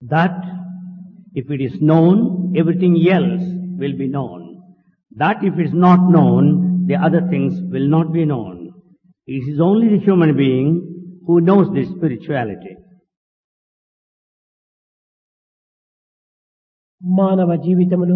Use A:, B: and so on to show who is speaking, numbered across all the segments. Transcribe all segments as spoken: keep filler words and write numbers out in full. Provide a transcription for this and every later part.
A: That if it is known, everything else will be known. That if it is not known, the other things will not be known. It is only the human being who knows this spirituality.
B: మానవ జీవితములో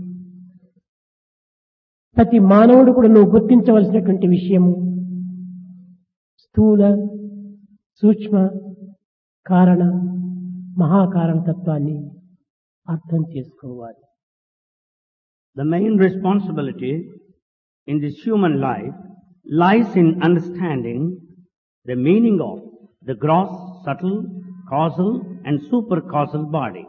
B: ప్రతి మానవుడు కూడా నువ్వు గుర్తించవలసినటువంటి విషయము స్థూల సూక్ష్మ కారణ మహాకారణ తత్వాన్ని అర్థం చేసుకోవాలి.
A: The main responsibility in this human life lies in understanding the meaning of the gross, subtle, causal and supercausal body.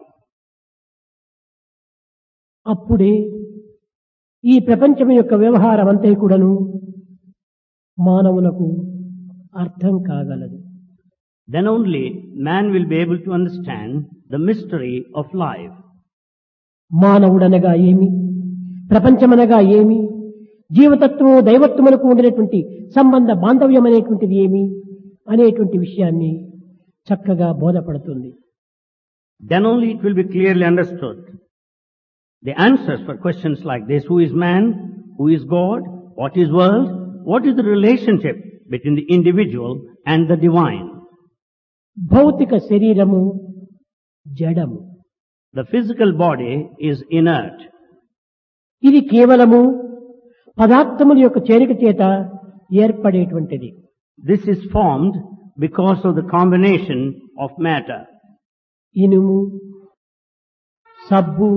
B: అప్పుడే ఈ ప్రపంచం యొక్క వ్యవహారం అంతా కూడాను మానవులకు అర్థం కాగలదు.
A: Then only man will be able to understand the mystery of life.
B: మానవుడనగా ఏమి, ప్రపంచమనగా ఏమి, జీవతత్వము దైవత్వములకు ఉండినటువంటి సంబంధ బాంధవ్యం అనేటువంటిది ఏమి అనేటువంటి విషయాన్ని చక్కగా బోధపడుతుంది.
A: Then only it will be clearly understood. The answers for questions like this: who is man, who is God, what is world, what is the relationship between the individual and the divine.
B: భౌతిక శరీరము జడము.
A: The physical body is inert.
B: ఇది కేవలము పదార్థముల యొక్క చేరిక చేత ఏర్పడేటువంటిది.
A: This is formed because of the combination of matter.
B: ఇనుము, సబ్బు,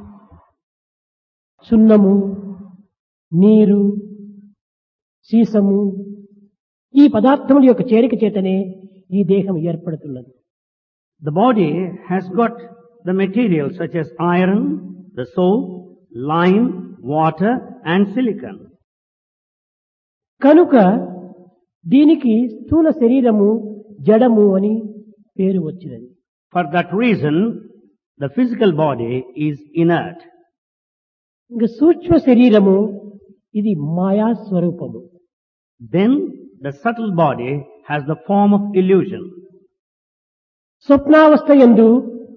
B: సున్నము, నీరు, సీసము ఈ పదార్థముల యొక్క చేరిక చేతనే ఈ దేహం ఏర్పడుతున్నది.
A: The body has got the materials such as iron, the soap, lime, water and silicon.
B: కనుక దీనికి స్థూల శరీరము జడము అని పేరు వచ్చినది.
A: For that reason, the physical body is inert.
B: ఇంక సూక్ష్మ శరీరము ఇది మాయా స్వరూపము.
A: Then the subtle body has the form of illusion.
B: స్వప్నావస్థ యందు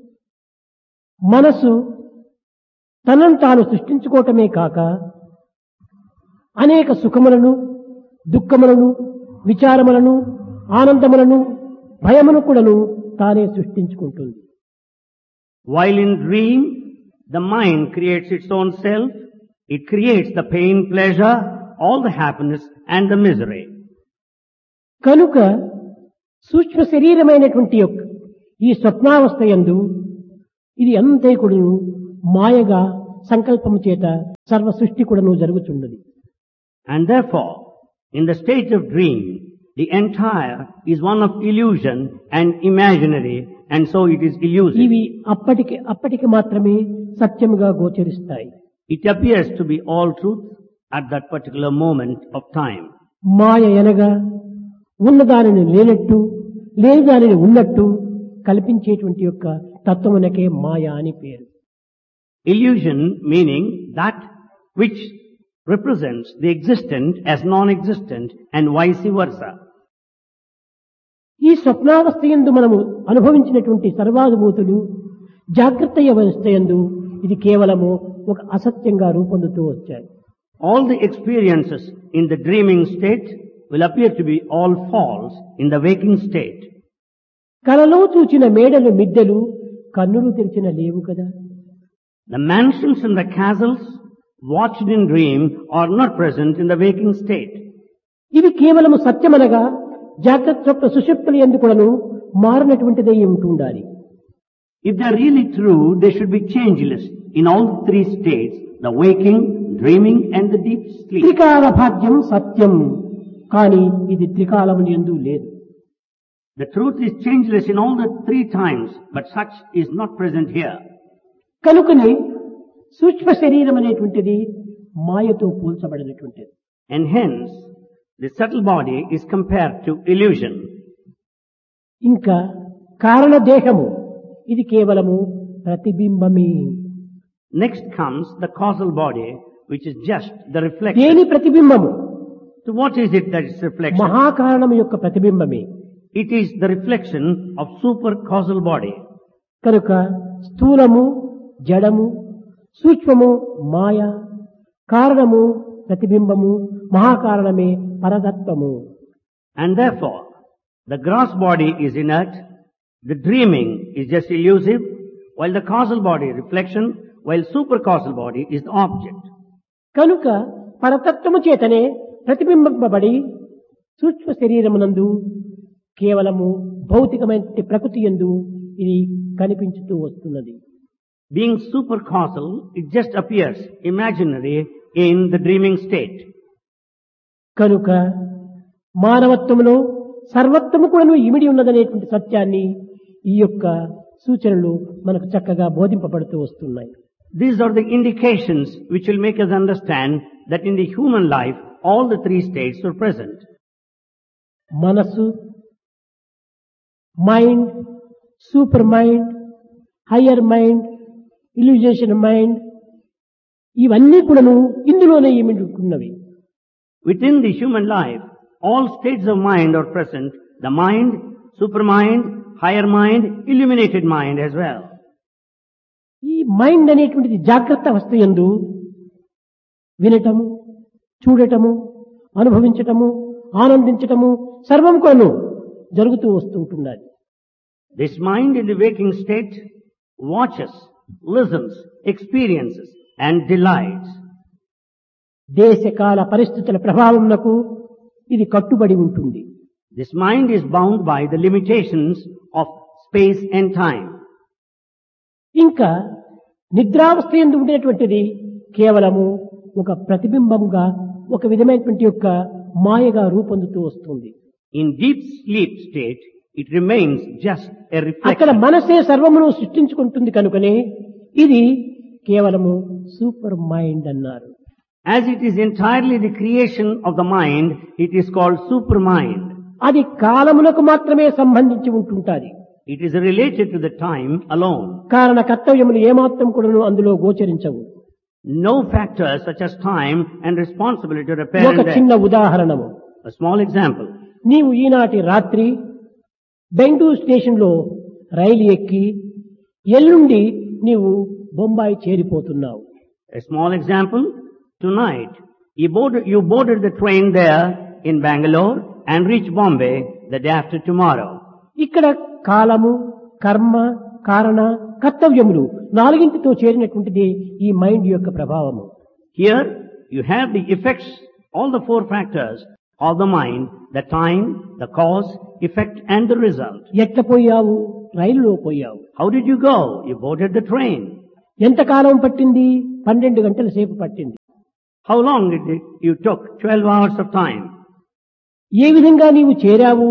B: మనసు తనను తాను సృష్టించుకోవటమే కాక అనేక సుఖములను, దుఃఖములను, విచారములను, ఆనందములను, భయమును కూడాను తానే సృష్టించుకుంటుంది.
A: While in dream, the mind creates its own self. It creates the pain, pleasure, all the happiness and the misery.
B: కనుక సూక్ష్మ శరీరమైనటువంటి యొక్క ఈ స్వప్నావస్థ యందు ఇది అంతే కూడాను మాయగా సంకల్పము చేత సర్వ సృష్టి కూడాను జరుగుతున్నది.
A: And therefore, in the state of dream, the entire is one of illusion and imaginary, and so it is illusive.
B: ఇవి అప్పటికి అప్పటికి మాత్రమే సత్యముగా గోచరిస్తాయి.
A: It appears to be all truth at that particular moment of time.
B: మాయ అనగా ఉన్నదానిని లేనట్టు, లేని దానిని ఉన్నట్టు కల్పించేటువంటి యొక్క తత్వమునకే మాయ అని పేరు.
A: Illusion meaning that which represents the existent as non-existent and vice versa.
B: ఈ స్వప్నావస్థ యందు మనము అనుభవించినటువంటి సర్వానుభూతులు జాగ్రత్త అవస్థ యందు ఇది కేవలము ఒక అసత్యంగా రూపొందుతూ వచ్చాయి.
A: All the experiences in the dreaming state will appear to be all false in the waking state.
B: కలలో చూచిన మేడలు మిద్దెలు కన్నులు తెరిచిన లేవు కదా.
A: The mansions and the castles watched in dream are not present in the waking state.
B: ఇవి కేవలము సత్యమనగా జాగ్రత్త స్వప్న సుషుప్తుల యందు కూడాను మారినటువంటిదే ఉంటుండాలి.
A: If they are really true, they should be changeless in all the three states: the waking, dreaming and the deep sleep.
B: త్రికాల భాగ్యం సత్యం, కానీ ఇది త్రికాలముల యందు లేదు.
A: The truth is changeless in all the three times, but such is not present here.
B: కనుకనే సూక్ష్మ శరీరం అనేటువంటిది మాయతో పోల్చబడినటువంటిది.
A: And hence, the subtle body is compared to illusion.
B: ఇంకా కారణ దేహము ఇది కేవలము ప్రతిబింబమే.
A: Next comes the causal body, which is just the reflection.
B: దేని ప్రతిబింబము?
A: So what is it that is reflection?
B: మహాకారణము యొక్క ప్రతిబింబమే.
A: It is the reflection of super causal body.
B: కనుక స్థూలము జడము, సూక్ష్మము మాయ, కారణము ప్రతిబింబము, మహాకారణమే పరతత్వము.
A: And therefore, the gross body is inert, the dreaming is just illusive, while the causal body reflection, while supercausal body is the object.
B: కనుక పరతత్వము చేతనే ప్రతిబింబింపబడి సూక్ష్మ శరీరమునందు కేవలము భౌతికమైన ప్రకృతి యందు ఇది కనిపించుతూ వస్తున్నది.
A: Being supercausal, it just appears imaginary in the dreaming state.
B: కనుక మానవత్వములో సర్వత్వము కూడా ఇమిడి ఉన్నదనేటువంటి సత్యాన్ని ఈ యొక్క సూచనలు మనకు చక్కగా బోధింపబడుతూ వస్తున్నాయి.
A: These are the indications which will make us understand that in the human life all the three states are present.
B: మనసు, mind, super mind, higher mind, ఇల్యూజేషన్ mind, ఇవన్నీ కూడాను ఇందులోనే ఇమిడి ఉన్నవి.
A: Within the human life, all states of mind are present. The mind, supermind, higher mind, illuminated mind as well.
B: ఈ mind అనేటువంటిది జాగ్రత్త అవస్థ యందు వినటము, చూడటము, అనుభవించటము, ఆనందించటము సర్వం కూడాను జరుగుతూ వస్తూ ఉంటున్నది.
A: This mind in the waking state watches, listens, experiences and delights.
B: దేశకాల పరిస్థితుల ప్రభావమునకు ఇది కట్టుబడి ఉంటుంది.
A: This mind is bound by the limitations of space and time.
B: ఇంకా నిద్రావస్థ యందు ఉండేటువంటిది కేవలము ఒక ప్రతిబింబంగా, ఒక విధమైనటువంటి యొక్క మాయగా రూపొందుతూ వస్తుంది.
A: In deep sleep state, it remains just a
B: అక్కడ
A: reflection.
B: మనసే సర్వమును సృష్టించుకుంటుంది కనుకనే ఇది కేవలము సూపర్ మైండ్ అన్నారు.
A: As it is entirely the creation of the mind, it is called supermind.
B: అది కాలములకు మాత్రమే సంబంధించి ఉంటుంటాది.
A: It is related to the time alone.
B: కారణ కర్తవ్యములు ఏమాత్రం కూడాను అందులో గోచరించవు.
A: No factors such as time and responsibility are apparent
B: ఒక
A: there.
B: చిన్న ఉదాహరణము.
A: A small example.
B: నీవు ఈనాటి రాత్రి బెంగళూరు స్టేషన్ లో రైలు ఎక్కి ఎల్లుండి నీవు Bombay చేరిపోతున్నావు.
A: A small example. Tonight, you boarded, you boarded the train there in Bangalore and reached Bombay the day after tomorrow.
B: ఇక్కడ కాలము, కర్మ, కారణ, కర్తవ్యములు నాలుగింటితో చేరినటువంటిది ఈ మైండ్ యొక్క ప్రభావము.
A: Here, you have the effects, all the four factors of the mind, the time, the cause, effect and the result.
B: ఎట్ల పోయావు? రైలులో పోయావు.
A: How did you go? You boarded the train.
B: ఎంత కాలం పట్టింది? పన్నెండు గంటల సేపు పట్టింది.
A: How long did it, you took? twelve hours of time.
B: ఏ విధంగా నీవు చేరావు?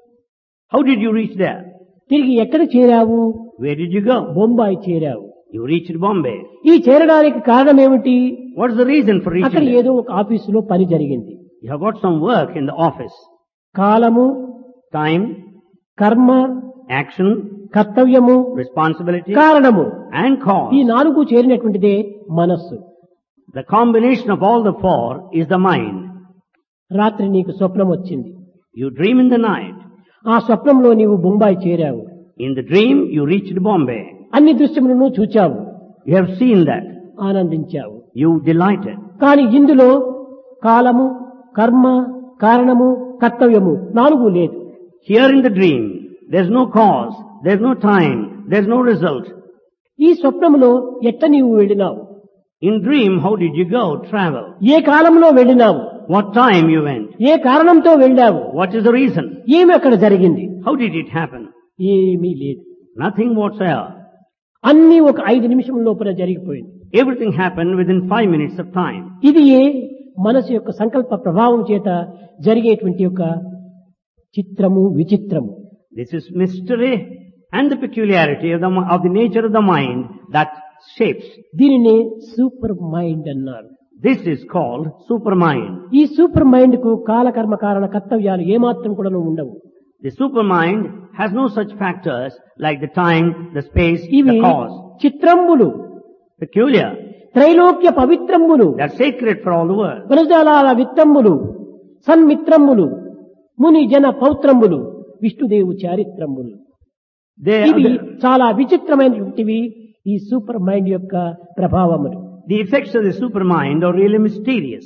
A: How did you reach there?
B: తిరిగి ఎక్కడ చేరావు?
A: Where did you go?
B: Bombay చేరావు.
A: You reached Bombay.
B: ఈ చేరడానికి కారణం ఏమిటి?
A: What's the reason for reaching
B: అక్కడ
A: there?
B: ఏదో ఒక ఆఫీసులో పని జరిగింది.
A: You have got some work in the office.
B: కాలము,
A: Time,
B: కర్మ,
A: action,
B: కర్తవ్యము,
A: responsibility
B: కారణము,
A: and cause.
B: ఈ నాలుగు చేరినటువంటిదే మనస్సు.
A: The combination of all the four is the mind.
B: రాత్రి నీకు స్వప్నం వచ్చింది.
A: You dream in the night.
B: ఆ స్వప్నంలో నీవు Bombay చేరావు.
A: In the dream, you reached Bombay.
B: అన్ని దృశ్యములను చూచావు,
A: You have seen that.
B: ఆనందించావు.
A: You delighted.
B: కానీ ఇందులో కాలము, కర్మ, కారణము, కర్తవ్యము నాలుగు లేదు.
A: Here in the dream, there's no cause, there's no time, there's no result.
B: ఈ స్వప్నములో ఎట్ట నీవు వెళ్ళినావు?
A: In dream, how did you go, travel?
B: ఏ కాలంలో వెళ్ళినావు?
A: What time you went?
B: ఏ కారణంతో వెళ్ళావు?
A: What is the reason?
B: ఏమి అక్కడ జరిగింది?
A: How did it happen?
B: ఏమీ లేదు.
A: Nothing whatsoever.
B: అన్నీ ఒక ఐదు నిమిషం లోపల జరిగిపోయింది.
A: Everything happened within five minutes of time.
B: ఇది ఏ మనసు యొక్క సంకల్ప ప్రభావం చేత జరిగేటువంటి యొక్క చిత్రము, విచిత్రము.
A: This is mystery and the peculiarity of the, of the nature of the mind that shapes.
B: దీనిని సూపర్ మైండ్ అన్నారు.
A: This is called supermind.
B: ఈ సూపర్ మైండ్ కు కాలకర్మ కారణ కర్తవ్యాలు ఏమాత్రం కూడా ఉండవు.
A: The supermind has no such factors like the time, the space,
B: ఇవి
A: the cause.
B: చిత్రంబులు,
A: Peculiar.
B: Trailokya పవిత్రంబులు,
A: They're sacred for all the world.
B: గుణజాలాల విత్తంబులు, సన్మిత్రంబులు, ముని జన పౌత్రంబులు, విష్ణుదేవు చారిత్రంబులు.
A: They,
B: ఇవి
A: the,
B: చాలా విచిత్రమైనటువంటివి ఈ సూపర్ మైండ్ యొక్క ప్రభావములు.
A: the effects of the supermind are really mysterious.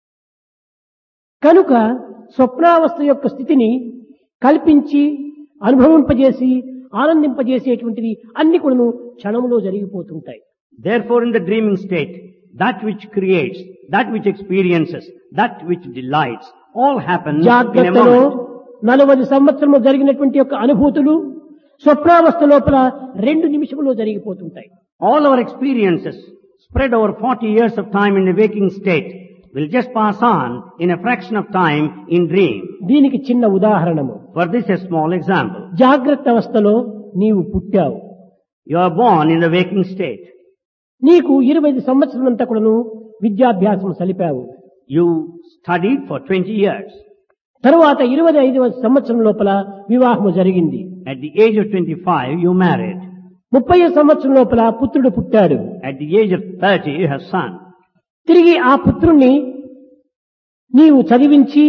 B: కనుక స్వప్నావస్థ యొక్క స్థితిని కల్పించి అనుభవింపజేసి ఆనందింపజేసేటువంటిది అన్ని కూడాను క్షణంలో జరిగిపోతుంటాయి.
A: Therefore, in the dreaming state, that which creates, that which experiences, that which delights, all happens in a
B: జాగ్రత్తలో
A: moment.
B: నలభై సంవత్సరంలో జరిగినటువంటి యొక్క అనుభూతులు స్వప్నావస్థ లోపల రెండు నిమిషంలో జరిగిపోతుంటాయి.
A: All our experiences spread over forty years of time in the waking state will just pass on in a fraction of time in dream.
B: దీనికి చిన్న ఉదాహరణము.
A: For this, a small example.
B: జాగ్రత్త అవస్థలో నీవు పుట్టావు.
A: You are born in the waking state.
B: నీకు ఇరవై సంవత్సరమంతా కూడాను విద్యాభ్యాసం సలిపావు.
A: You studied for twenty years.
B: తరువాత ఇరవై ఐదవ సంవత్సరం లోపల వివాహము జరిగింది.
A: At the age of twenty-five, you married.
B: ముప్పై సంవత్సరం లోపల పుత్రుడు పుట్టాడు.
A: At the age of thirty, you have son.
B: తిరిగి ఆ పుత్రుణ్ణి నీవు చదివించి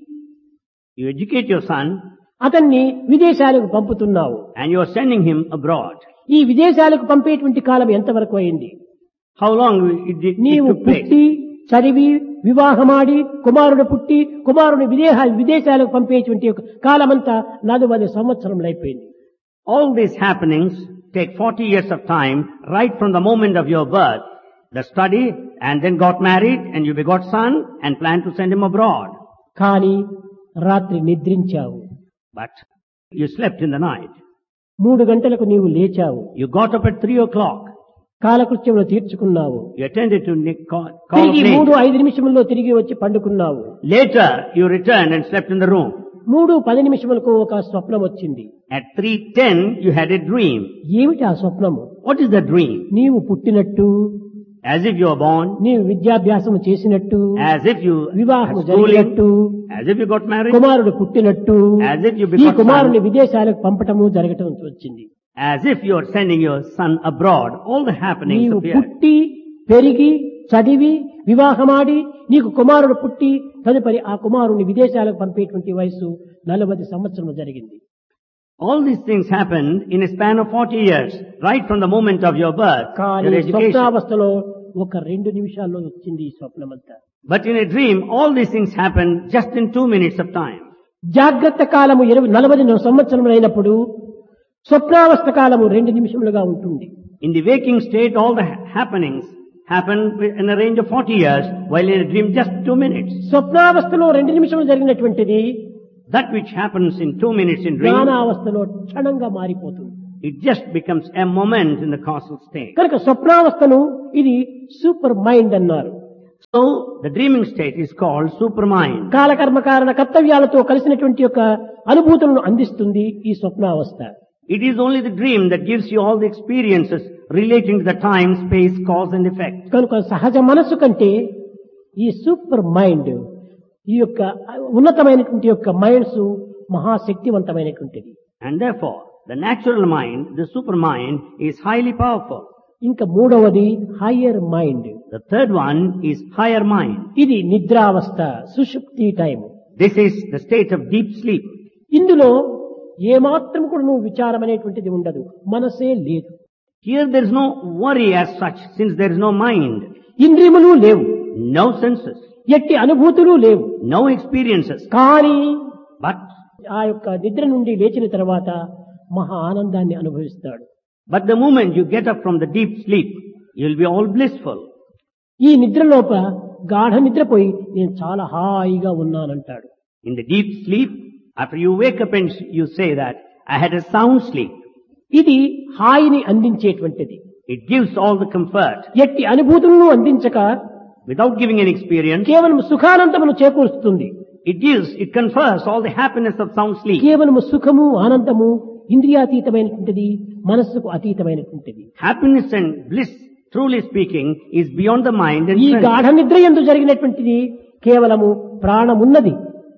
A: You educate your son
B: అతన్ని విదేశాలకు పంపుతున్నావు.
A: and you are sending him abroad.
B: ఈ విదేశాలకు పంపేటువంటి కాలం ఎంతవరకు అయింది?
A: How long it, it, it
B: నీవు
A: took place?
B: పుట్టి చదివి వివాహమాడి కుమారుడు పుట్టి కుమారుని విదేహ విదేశాలకు పంపేటువంటి ఒక కాలమంతా నలభై సంవత్సరములు అయిపోయింది.
A: All these happenings take forty years of time, right from the moment of your birth, the study, and then got married, and you begot son, and planned to send him abroad.
B: కానీ రాత్రి నిద్రించావు.
A: But you slept in the night.
B: మూడు గంటలకు నీవు లేచావు.
A: You got up at three o'clock.
B: కాలకృత్యములు తీర్చుకున్నావు.
A: You attended to Nick call, call of
B: తిరిగి మూడు
A: nature.
B: ఐదు నిమిషంలో తిరిగి వచ్చి పండుకున్నావు.
A: Later, you returned and slept in the room.
B: మూడు పది నిమిషములకు ఒక స్వప్నం వచ్చింది.
A: At three ten, you had a dream.
B: ఏమిటి ఆ స్వప్నము?
A: What is the dream?
B: నీవు పుట్టినట్టు,
A: As if you were born,
B: నీవు విద్యాభ్యాసము చేసినట్టు,
A: as if you
B: వివాహము
A: had schooling,
B: జరిగినట్టు,
A: as if you got married,
B: కుమారుడు పుట్టినట్టు,
A: as if you
B: ఈ
A: begot
B: కుమారుని
A: son,
B: విదేశాలకు పంపటము జరగటం వచ్చింది.
A: as if you are sending your son abroad. All the happenings
B: నీవు
A: appear.
B: పుట్టి పెరిగి చదివి వివాహమాడి నీకు కుమారుడు పుట్టి తదుపరి ఆ కుమారుని విదేశాలకు పంపేటువంటి వయసు నలభై సంవత్సరం జరిగింది.
A: All these things happened in a span of forty years, right from the moment of your birth,
B: కానీ
A: your education.
B: స్వప్నావస్థలో ఒక రెండు నిమిషాల్లో వచ్చింది ఈ స్వప్నమంతా.
A: But in a dream, all these things happened just in two minutes of time.
B: జాగ్రత్త కాలము ఇరవై నలభై సంవత్సరములు అయినప్పుడు స్వప్నావస్థ కాలము రెండు నిమిషములుగా ఉంటుంది.
A: In the waking state, all the ha- happenings happen in a range of forty years, while in a dream just two minutes.
B: స్వప్నావస్థలో రెండు నిమిషములు జరిగినటువంటిది
A: That which happens in two minutes in dream,
B: జ్ఞానావస్థలో క్షణంగా మారిపోతుంది.
A: it just becomes a moment in the causal state.
B: కనుక స్వప్నావస్థను ఇది super mind అన్నారు.
A: So, the dreaming state is called supermind.
B: కాలకర్మ కారణ కర్తవ్యాలతో కలిసినటువంటి యొక్క అనుభూతులను అందిస్తుంది ఈ స్వప్నావస్థ.
A: It is only the dream that gives you all the experiences relating to the time, space, cause and effect.
B: కనుక సహజ మనస్సు కంటే ఈ సూపర్ మైండ్ ఈ యొక్క ఉన్నతమైనటువంటి యొక్క minds మహాశక్తివంతమైనటువంటిది.
A: And therefore, the natural mind, the supermind, is highly powerful.
B: ఇంకా మూడవది higher mind.
A: The third one is higher mind.
B: ఇది నిద్రావస్థ, సుషుప్తి time.
A: This is the state of deep sleep.
B: ఇందులో ఏమాత్రం కూడా నువ్వు విచారం అనేటువంటిది ఉండదు, మనసే లేదు.
A: Here there is no worry as such, since there is no mind,
B: ఇంద్రియములు లేవు,
A: no senses,
B: ఎట్టి అనుభూతులు లేవు.
A: no experiences.
B: కానీ
A: But,
B: ఆ యొక్క నిద్ర నుండి లేచిన తర్వాత మహా ఆనందాన్ని అనుభవిస్తాడు.
A: but the moment you get up from the deep sleep, you will be all blissful.
B: ఈ నిద్రలోప గాఢ నిద్రపోయి నేను చాలా హాయిగా ఉన్నానంటాడు.
A: In the deep sleep, after you wake up and you say that, I had a sound sleep.
B: ఇది హాయిని అందించేటువంటిది.
A: It gives all the comfort.
B: ఎట్టి అనుభూతులను అందించక
A: Without giving an experience,
B: కేవలం సుఖానందమును చేకూరుస్తుంది.
A: it gives, it confers all the happiness of sound sleep.
B: కేవలము సుఖము ఆనందము ఇంద్రియాతీతమైనటువంటిది, మనస్సుకు అతీతమైనటువంటిది.
A: Happiness and bliss, truly speaking, is beyond the mind and
B: ఈ
A: sense.
B: గాఢ నిద్ర యందు జరిగినటువంటిది కేవలము ప్రాణమున్నది.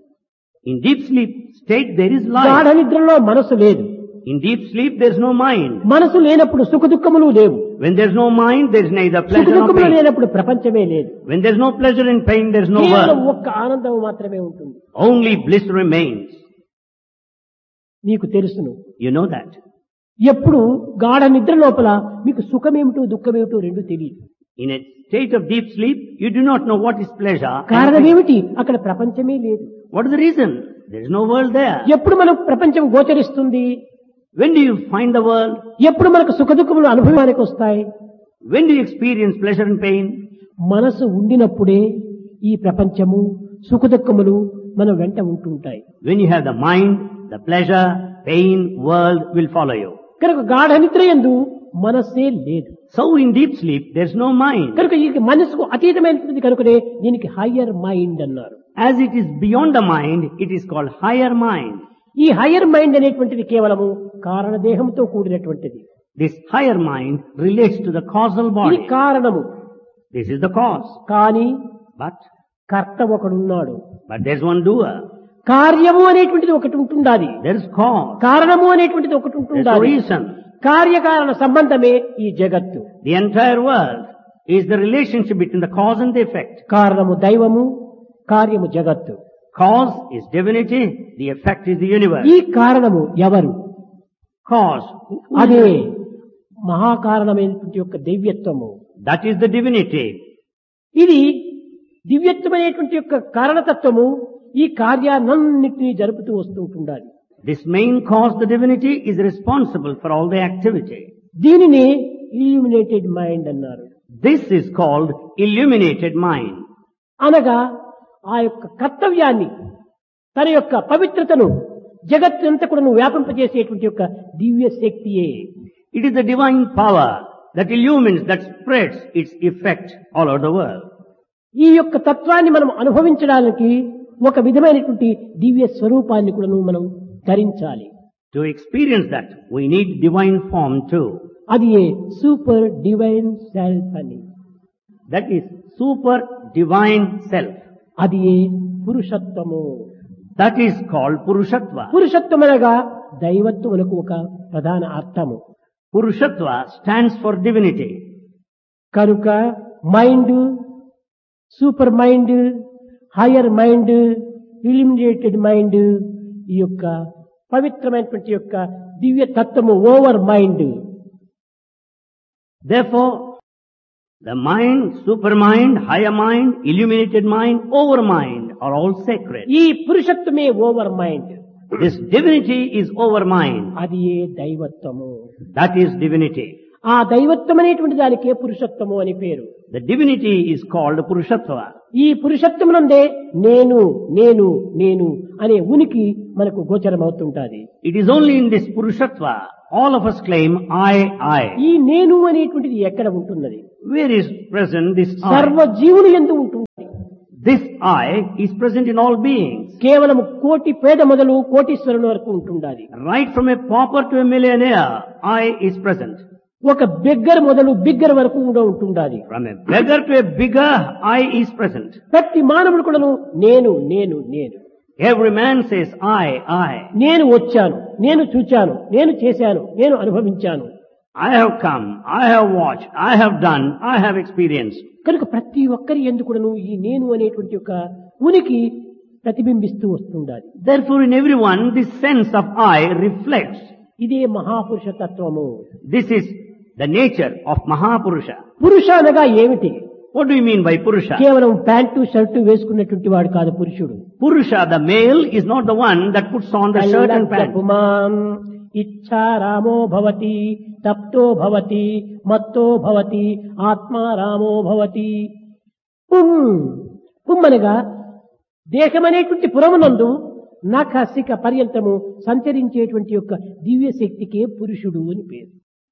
A: In deep sleep state there is
B: గాఢ
A: life.
B: నిద్రలో మనసు లేదు.
A: In deep sleep there is no mind.
B: మనసు లేనప్పుడు సుఖ దుఃఖములు లేవు.
A: When there is no mind, there is neither
B: సుఖ
A: pleasure nor
B: దుఃఖములు
A: pain.
B: లేనప్పుడు ప్రపంచమే లేదు.
A: When there is no pleasure and pain, there is no
B: కేవలం
A: world.
B: ఒక్క ఆనందము మాత్రమే ఉంటుంది.
A: Only bliss remains.
B: నీకు తెలుసును,
A: You know that.
B: ఎప్పుడు గాఢ నిద్ర లోపల మీకు సుఖమేమిటో దుఃఖమేమిటో రెండు తెలియదు.
A: In a state of deep sleep, you do not know what is pleasure.
B: కారణం ఏమిటి? అక్కడ ప్రపంచమే లేదు.
A: What is the reason? There is no world there.
B: ఎప్పుడు మనకు ప్రపంచం గోచరిస్తుంది?
A: When do you find the world?
B: ఎప్పుడు మనకు సుఖ దుఃఖములు అనుభవానికి వస్తాయి?
A: When do you experience pleasure and pain?
B: మనసు ఉండినప్పుడే ఈ ప్రపంచము సుఖ దుఃఖములు మన వెంట ఉంటుంటాయి.
A: When you have the mind, the pleasure, pain, world will follow you.
B: కనుక గాఢ నిద్ర యందు మనస్సే లేదు.
A: So in deep sleep, there is no mind.
B: కనుక ఈ మనసుకు అతీతమైనటువంటి కనుకనే దీనికి హయ్యర్ మైండ్ అన్నారు.
A: As it is beyond the mind, it is called higher mind.
B: ఈ హయ్యర్ మైండ్ అనేటువంటిది కేవలము కారణదేహంతో కూడినటువంటిది.
A: This higher mind relates to the causal
B: ఇది
A: body.
B: కారణము.
A: This is the cause.
B: కానీ
A: But,
B: కర్త ఒకడున్నాడు.
A: but there is one doer.
B: కార్యము అనేటువంటిది ఒకటి ఉంటుండాలి.
A: There is cause.
B: కారణము అనేటువంటిది ఒకటి
A: There is a
B: ఉంటుండాలి.
A: reason.
B: కార్యకారణ సంబంధమే ఈ జగత్తు.
A: The entire world is the relationship between the cause and the effect.
B: కారణము దైవము, కార్యము జగత్తు.
A: Cause is divinity, the effect is the universe.
B: ఈ కారణము ఎవరు?
A: Cause,
B: అదే మహాకారణమైనటువంటి యొక్క దివ్యత్వము.
A: that is the divinity.
B: ఇది దివ్యత్వమైనటువంటి యొక్క కారణతత్వము ఈ కార్యాలన్నింటినీ జరుపుతూ వస్తూ ఉంటుండాలి.
A: This main cause, the divinity, is responsible for all the activity.
B: దీనిని ఇల్యూమినేటెడ్ మైండ్ అన్నారు.
A: This is called illuminated mind.
B: అనగా ఆ యొక్క కర్తవ్యాన్ని, తన యొక్క పవిత్రతను జగత్తంతా కూడా వ్యాపింపజేసేటువంటి యొక్క దివ్య శక్తియే.
A: It is the divine power that illumines, that spreads its effect all over the world.
B: ఈ యొక్క తత్వాన్ని మనం అనుభవించడానికి ఒక విధమైనటువంటి దివ్య స్వరూపాన్ని కూడా మనం ధరించాలి.
A: To experience that, we need divine form too.
B: అది సూపర్ డివైన్ సెల్ఫ్ అని.
A: That is super divine self.
B: అది పురుషత్వము.
A: That is called Purushatva.
B: పురుషత్వం అనగా దైవత్వములకు ఒక ప్రధాన అర్థము.
A: Purushatva stands for divinity.
B: కనుక mind, super mind, higher mind, illuminated mind, ఈ యొక్క పవిత్రమైనటువంటి యొక్క దివ్య తత్వము over mind.
A: Therefore, the mind, super mind, higher mind, illuminated mind, over mind are all sacred.
B: ఈ పురుషత్వమే over mind.
A: This divinity is over mind.
B: అది ఏ దైవత్వము.
A: That is divinity.
B: ఆ దైవత్వం అనేటువంటి దానికే పురుషత్వము అని పేరు.
A: The divinity is called Purushatva.
B: ఈ పురుషత్వమునందే నేను నేను నేను అనే ఉనికి మనకు గోచరమవుతుంటాది.
A: It is only in this Purushatva all of us claim I, I.
B: ఈ నేను అనేటువంటిది ఎక్కడ ఉంటున్నది?
A: Where is present this
B: సర్వ
A: I?
B: జీవులు యందు ఉంటుంది.
A: This I is present in all beings.
B: కేవలం కోటి పేద మొదలు కోటీశ్వరుని వరకు ఉంటుండాలి.
A: Right from a pauper to a millionaire, I is present.
B: ఒక బిగ్గర్ మొదలు బిగ్గర్ వరకు కూడా ఉంటుండాలి.
A: From a beggar to a bigger, I is present.
B: ప్రతి మానవుడు కూడాను నేను నేను నేను.
A: Every man says I, I.
B: నేను వచ్చాను, నేను చూచాను, నేను చేశాను, నేను అనుభవించాను.
A: I have come, I have watched, I have done, I have experienced.
B: కనుక ప్రతి ఒక్కరి ఎందుకును ఈ నేను అనేటువంటి ఒక ఉనికి ప్రతిబింబిస్తూ వస్తుండాలి.
A: Therefore in everyone this sense of I reflects.
B: ఇదే మహాపురుష తత్వము.
A: This is the nature of Mahapurusha.
B: పురుష అనగా ఏమిటి?
A: What do you mean by Purusha?
B: కేవలం ప్యాంటు షర్టు వేసుకున్నటువంటి వాడు కాదు పురుషుడు.
A: Purusha, the male, is not the one that puts on the shirt and pants.
B: పుమాన్ ఇచ్చా రామో భవతి, తప్తో భవతి, మత్తో భవతి, ఆత్మా రామో భవతి. పుం పుం అనగా దేహమనేటువంటి పురమునందు నఖసిక పర్యంతము సంచరించేటువంటి యొక్క దివ్య శక్తికే పురుషుడు అని పేరు.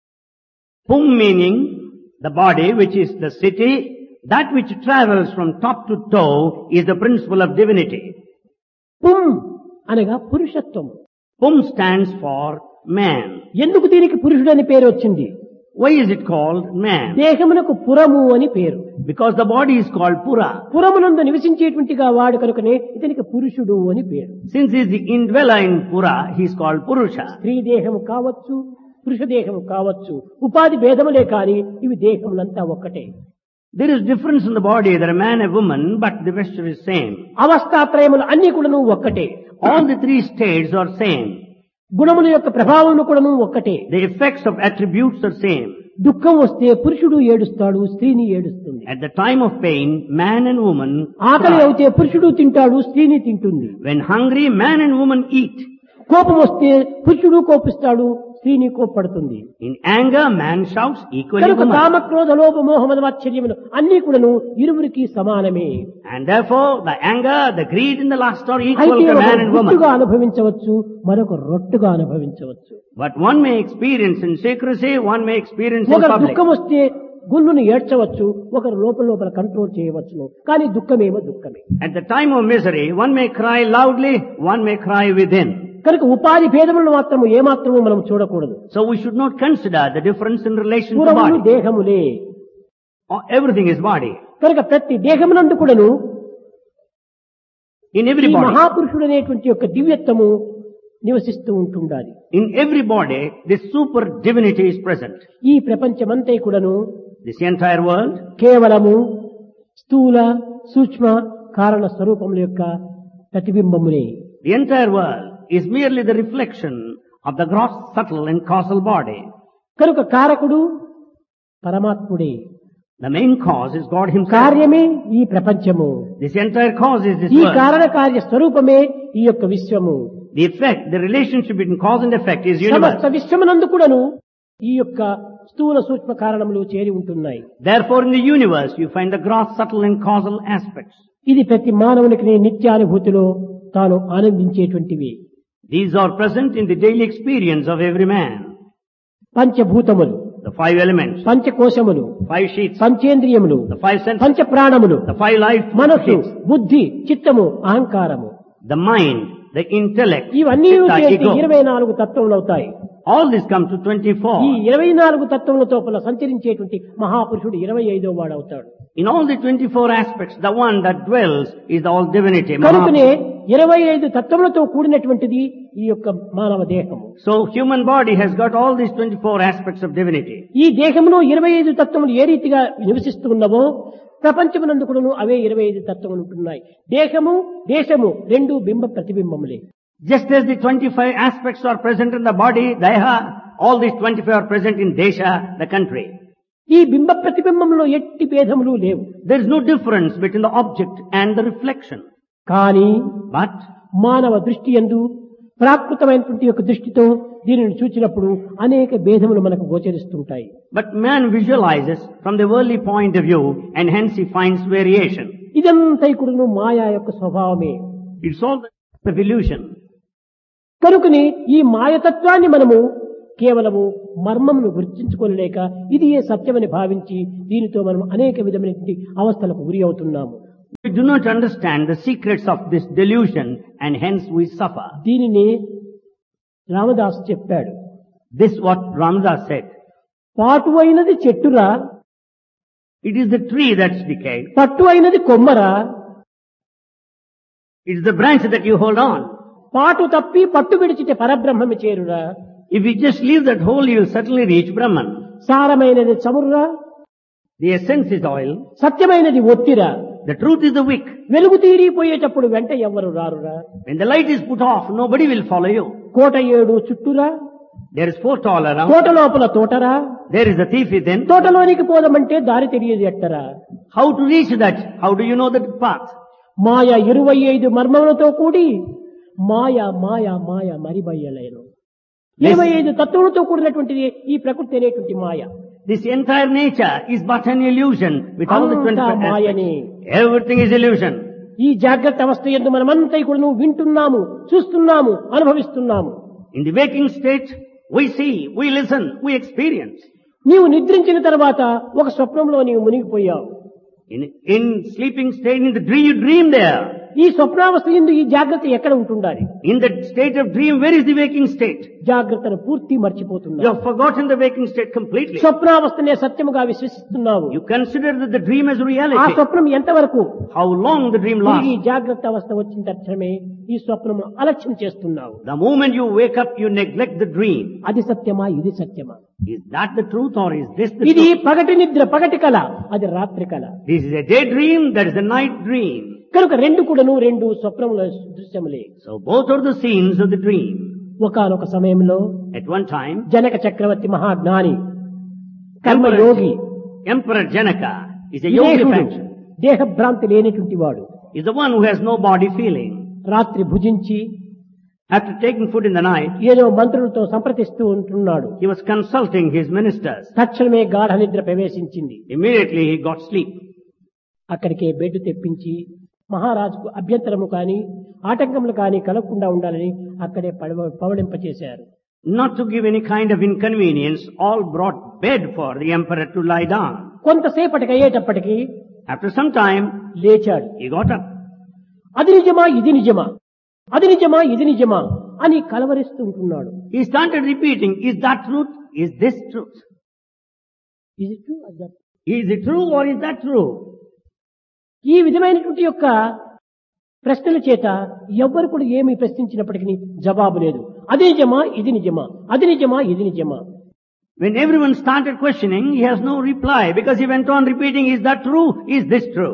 A: Pum meaning the body, which is the city, that which travels from top to toe is the principle of divinity.
B: పుం అనగా పురుషత్వం.
A: Pum stands for man.
B: ఎందుకు దీనికి పురుషుడు అని పేరు వచ్చింది?
A: Why is it called man?
B: దేహమునకు పురము అని పేరు.
A: Because the body is called Pura.
B: పురమునందు నివసించేటువంటిగా వాడు కనుకనే ఇతనికి పురుషుడు అని పేరు.
A: Since he is the indweller in Pura, he is called Purusha.
B: స్త్రీ దేహము కావచ్చు, పురుష దేహము కావచ్చు, ఉపాధి భేదములే కాని ఇవి దేహములంతా ఒక్కటే.
A: There is difference in the body, there are man and woman, but the vesture is same.
B: అవస్థాత్రయములు అన్ని కూడాను ఒక్కటే.
A: All the three states are same.
B: గుణముల యొక్క ప్రభావం కూడాను ఒక్కటే.
A: The effects of attributes are same.
B: దుఃఖం వస్తే పురుషుడు ఏడుస్తాడు, స్త్రీని ఏడుస్తుంది.
A: At the time of pain, man and woman
B: ఆకలి
A: cry.
B: అయితే పురుషుడు తింటాడు, స్త్రీని తింటుంది.
A: When hungry, man and woman eat.
B: కోపం వస్తే పురుషుడు కోపిస్తాడు, స్త్రీని కోప్పడుతుంది.
A: In anger, man shouts, equally
B: కనుక
A: woman.
B: కామ క్రోధ లోభ మోహ మద మాత్సర్యములు అన్ని కూడాను ఇరువురికి సమానమే.
A: And therefore, the anger, the greed and the lust are equal
B: అయితే
A: to
B: ఒక
A: man and
B: గుట్టుగా
A: woman.
B: అనుభవించవచ్చు, మరొక రొట్టుగా అనుభవించవచ్చు.
A: But one may experience in secrecy, one may experience in
B: ఒకరు
A: public.
B: దుఃఖం వస్తే గుళ్ళును ఏడ్చవచ్చు, ఒకరు లోపల లోపల కంట్రోల్ చేయవచ్చును. కానీ దుఃఖమేమో దుఃఖమే.
A: At the time of misery, one may cry loudly, one may cry within.
B: కనుక ఉపాధి భేదములను మాత్రము ఏమాత్రము మనం చూడకూడదు.
A: So we should not consider the difference in relation to
B: పూర్వములు
A: body.
B: దేహములే.
A: Oh, everything is body.
B: కనుక ప్రతి దేహమునందు కూడాను
A: In
B: ఈ
A: every body,
B: మహాపురుషుడు అనేటువంటి యొక్క దివ్యత్వము నివసిస్తూ ఉంటుండాలి.
A: in every body, this super divinity is present.
B: ఈ ప్రపంచమంతా కూడాను
A: This entire world,
B: కేవలము స్థూల సూక్ష్మ కారణ స్వరూపముల యొక్క ప్రతిబింబమునే.
A: the entire world is merely the reflection of the gross, subtle and causal body.
B: కనుక కారకుడు పరమాత్ముడే.
A: The main cause is God himself.
B: కార్యమే ఈ ప్రపంచము.
A: This entire cause is this
B: ఈ
A: world.
B: కారణ కార్య స్వరూపమే ఈ యొక్క విశ్వము.
A: The effect, the relationship between cause and effect is universe.
B: సమస్త విశ్వమునందు కూడాను ఈ యొక్క స్థూల సూక్ష్మ కారణములు చేరి ఉంటున్నాయి.
A: Therefore in the universe you find the gross, subtle and causal aspects.
B: ఇది ప్రతి మానవునికి నిత్యానుభూతిలో తాను ఆనందించేటువంటివి.
A: These are present in the daily experience of every man.
B: పంచభూతములు,
A: The five elements,
B: పంచకోశములు,
A: five sheets,
B: పంచేంద్రియములు,
A: the five senses,
B: పంచ ప్రాణములు,
A: the five life
B: మనస్సు,
A: sheets,
B: బుద్ధి, చిత్తము, అహంకారము,
A: the mind, the intellect,
B: ఇవన్నీ
A: chitta,
B: చేసి
A: ego.
B: ఇరవై నాలుగు తత్వములు అవుతాయి.
A: All this comes to twenty-four.
B: ఈ ఇరవై నాలుగు తత్వముల తోపల సంచరించేటువంటి మహాపురుషుడు ఇరవై ఐదో వాడవుతాడు.
A: In all the twenty-four aspects, the one that dwells is the all divinity.
B: కనుకనే
A: Mahaprabhu.
B: ఇరవై ఐదు తత్వములతో కూడినటువంటిది ఈ యొక్క మానవ దేహము.
A: So human body has got all these twenty-four aspects of divinity.
B: ఈ దేహములో ఇరవై ఐదు తత్వములు ఏ రీతిగా నివసిస్తూ ఉన్నవో ప్రపంచమునందు కూడాను అవే ఇరవై ఐదు తత్వములు ఉంటున్నాయి. దేహము దేశము రెండు బింబ ప్రతిబింబములే.
A: Just as the twenty-five aspects are present in the body, Deha, all these twenty-five are present in Desha, the country.
B: ఈ బింబ ప్రతిబింబంలో ఎట్టి భేదములు లేవు.
A: There is no difference between the object and the reflection.
B: కానీ
A: But
B: మానవ దృష్టి యందు ప్రాకృతమైనటువంటి యొక్క దృష్టితో దీనిని చూచినప్పుడు అనేక భేదములు మనకు గోచరిస్తుంటాయి.
A: But man visualizes from the worldly point of view and hence he finds variation.
B: ఇదంతా కూడాను మాయా యొక్క స్వభావమే.
A: It's all the illusion.
B: కనుకని ఈ మాయతత్వాన్ని మనము కేవలము మర్మమును గుర్తించుకోలేక ఇది ఏ సత్యమని భావించి దీనితో మనం అనేక విధమైనటువంటి అవస్థలకు గురి అవుతున్నాము.
A: We do not understand the secrets of this delusion and hence we suffer.
B: దీనిని రామదాసు చెప్పాడు.
A: This what Ramdas said.
B: పాటు అయినది చెట్టురా,
A: It is the tree that's decayed.
B: పట్టు అయినది కొమ్మరా,
A: It is the branch that you hold on.
B: పాటు తప్పి పట్టు విడిచితే పరబ్రహ్మమి చేరురా,
A: If you just leave that hole, you will certainly reach Brahman.
B: సారమైనది చమురురా,
A: The essence is oil.
B: సత్యమైనది ఒత్తిరా,
A: The truth is the wick.
B: వెలుగు తీరిపోయేటప్పుడు వెంట ఎవ్వరు రారురా,
A: When the light is put off, nobody will follow you.
B: కోట ఏడు చుట్టురా,
A: There is four tall around.
B: కోట లోపల తోటరా,
A: There is a thief within.
B: తోటలోనికి పోదామంటే దారి తెలియదు ఎట్టరా.
A: How to reach that? How do you know the path?
B: మాయ ఇరవై ఐదు మర్మములతో కూడి మాయ మాయ మాయ మరిబయ్యలేను. ఇరవై ఐదు తత్వములతో కూడినటువంటిది ఈ ప్రకృతి అనేటువంటి మాయ.
A: This entire nature is but an illusion with all the
B: అంతా
A: twenty-five
B: మాయనే.
A: aspects. Everything is illusion.
B: ఈ జాగ్రత్త అవస్థ యందు మనమంతా కూడా వింటున్నాము, చూస్తున్నాము, అనుభవిస్తున్నాము.
A: In the waking state, we see, we listen, we experience.
B: నీవు నిద్రించిన తర్వాత ఒక స్వప్నంలో నీవు మునిగిపోయావు.
A: In, in sleeping state, in the dream, you dream there.
B: ఈ స్వప్నావస్థ యందు ఈ జాగ్రత్త ఎక్కడ ఉంటుండాలి?
A: In that state of dream, where is the waking state?
B: జాగ్రత్తను పూర్తి
A: You
B: మర్చిపోతున్నావు.
A: have forgotten the waking state completely.
B: స్వప్నావస్థనే సత్యముగా విశ్వసిస్తున్నావు.
A: You consider that the dream as
B: ఆ
A: reality.
B: స్వప్నం ఎంతవరకు?
A: How long the dream
B: ఈ
A: lasts.
B: జాగ్రత్త అవస్థ వచ్చిన తక్షణమే ఈ స్వప్నము అలక్ష్యం చేస్తున్నావు.
A: The moment you wake up, you neglect the dream.
B: అది సత్యమా, ఇది సత్యమా?
A: Is that the truth or is this the
B: ఇది
A: truth?
B: పగటి నిద్ర, పగటి కళ, అది రాత్రి కళ.
A: This is a daydream, that is a night dream.
B: కనుక రెండు కూడాను రెండు స్వప్నముల దృశ్యములే.
A: So both are the scenes of the dream.
B: ఒకానొక సమయంలో
A: At one time,
B: జనక చక్రవర్తి మహాజ్ఞాని కర్మయోగి
A: Emperor Janaka is a yogi
B: విదేహుడు,
A: faction.
B: దేహభ్రాంతి లేనటువంటి వాడు
A: Is the one who has no body feeling.
B: రాత్రి భుజించి
A: After taking food in the night,
B: ఏదో మంత్రులతో సంప్రదిస్తూ ఉంటున్నాడు.
A: he was consulting his ministers.
B: తక్షణమే గాఢ నిద్ర ప్రవేశించింది.
A: Immediately he got sleep.
B: అక్కడికే బెడ్ తెప్పించి మహారాజుకు అభ్యంతరము కాని ఆటంకములు కాని కలగకుండా ఉండాలని అక్కడే పడవ- పవళింపచేశారు.
A: Not to give any kind of inconvenience, all brought bed for the emperor to lie down.
B: కొంతసేపటికి అయ్యేటప్పటికి
A: After some time,
B: లేచాడు.
A: he got up.
B: అది నిజమా ఇది నిజమా, అది నిజమా ఇది నిజమా అని కలవరిస్తూ ఉంటున్నాడు.
A: He started repeating, is that truth? Is this truth?
B: Is it true? Is that-
A: Is it true or is that true?
B: ఈ విధమైనటువంటి యొక్క ప్రశ్నల చేత ఎవ్వరు కూడా ఏమి ప్రశ్నించినప్పటికీ జవాబు లేదు. అది నిజమా ఇది నిజమా, అది నిజమా ఇది నిజమా.
A: When everyone started questioning, he has no reply because he went on repeating, is that true? Is this true?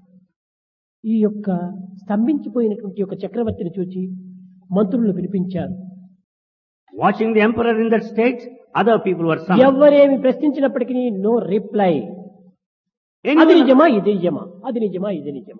B: ఈ యొక్క స్తంభించిపోయినటువంటి యొక్క చక్రవర్తిని చూచి మంత్రులను పిలిపించారు.
A: Watching the emperor in that state, other people were summoned.
B: ఎవరేమి ప్రశ్నించినప్పటికీ no reply. అది
A: Anyone-
B: నిజమా ఇది నిజమా, అది నిజమా ఇది నిజమా.